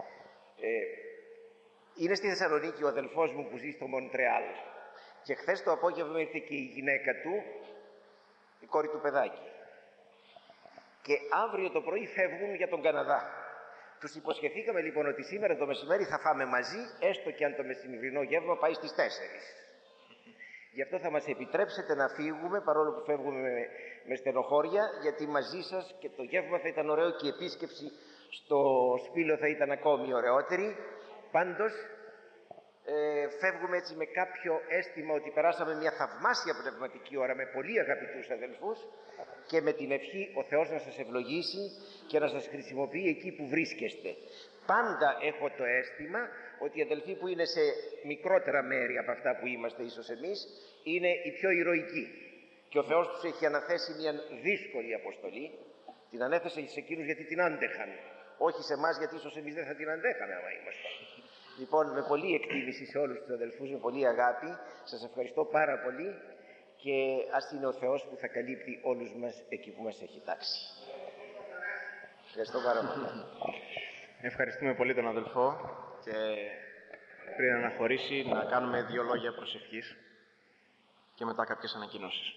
Είναι στη Θεσσαλονίκη ο αδελφός μου που ζει στο Μοντρεάλ και χθες το απόγευμα ήρθε και η γυναίκα του, η κόρη του παιδάκι. Και αύριο το πρωί φεύγουν για τον Καναδά. Τους υποσχεθήκαμε λοιπόν ότι σήμερα το μεσημέρι θα φάμε μαζί, έστω και αν το μεσημερινό γεύμα πάει στις 4. Γι' αυτό θα μας επιτρέψετε να φύγουμε, παρόλο που φεύγουμε με στενοχώρια, γιατί μαζί σας και το γεύμα θα ήταν ωραίο και η επίσκεψη στο Σπήλο θα ήταν ακόμη ωραιότερη. Πάντως, φεύγουμε έτσι με κάποιο αίσθημα ότι περάσαμε μια θαυμάσια πνευματική ώρα με πολύ αγαπητούς αδελφούς και με την ευχή ο Θεός να σας ευλογήσει και να σας χρησιμοποιεί εκεί που βρίσκεστε. Πάντα έχω το αίσθημα ότι οι αδελφοί που είναι σε μικρότερα μέρη από αυτά που είμαστε ίσως εμείς είναι οι πιο ηρωικοί και ο Θεός τους έχει αναθέσει μια δύσκολη αποστολή. Την ανέθεσε σε εκείνους γιατί την άντεχαν, όχι σε εμάς γιατί ίσως εμείς δεν θα την αντέχαμε άμα ήμασταν. Λοιπόν, με πολύ εκτίμηση σε όλους τους αδελφούς, με πολύ αγάπη, σας ευχαριστώ πάρα πολύ και ας είναι ο Θεός που θα καλύπτει όλους μας εκεί που μας έχει τάξει. Ευχαριστώ πάρα πολύ. Ευχαριστούμε πολύ τον αδελφό και πριν αναχωρήσει να κάνουμε 2 λόγια προσευχής και μετά κάποιες ανακοινώσεις.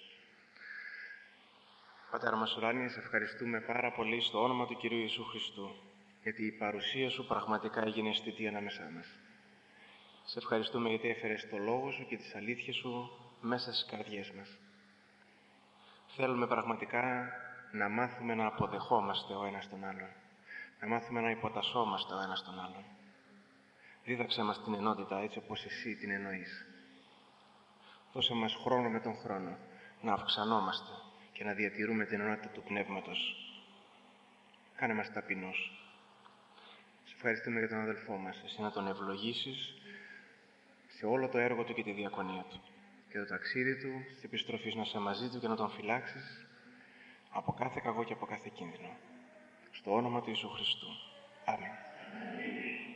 Πατέρα μας ουράνιε, σε ευχαριστούμε πάρα πολύ στο όνομα του Κυρίου Ιησού Χριστού, γιατί η παρουσία Σου πραγματικά έγινε αισθητή ανάμεσά μας. Σε ευχαριστούμε γιατί έφερες το Λόγο Σου και τις αλήθειες Σου μέσα στις καρδιές μας. Θέλουμε πραγματικά να μάθουμε να αποδεχόμαστε ο ένας τον άλλον, να μάθουμε να υποτασσόμαστε ο ένας τον άλλον. Δίδαξε μας την ενότητα έτσι όπως Εσύ την εννοείς. Δώσε μας χρόνο με τον χρόνο να αυξανόμαστε και να διατηρούμε την ενότητα του Πνεύματος. Κάνε μας ταπεινούς. Σε ευχαριστούμε για τον αδελφό μας. Εσύ να τον ευλογήσεις σε όλο το έργο του και τη διακονία του. Και το ταξίδι του, της επιστροφής να είσαι μαζί του και να τον φυλάξεις από κάθε κακό και από κάθε κίνδυνο. Στο όνομα του Ιησού Χριστού. Αμήν.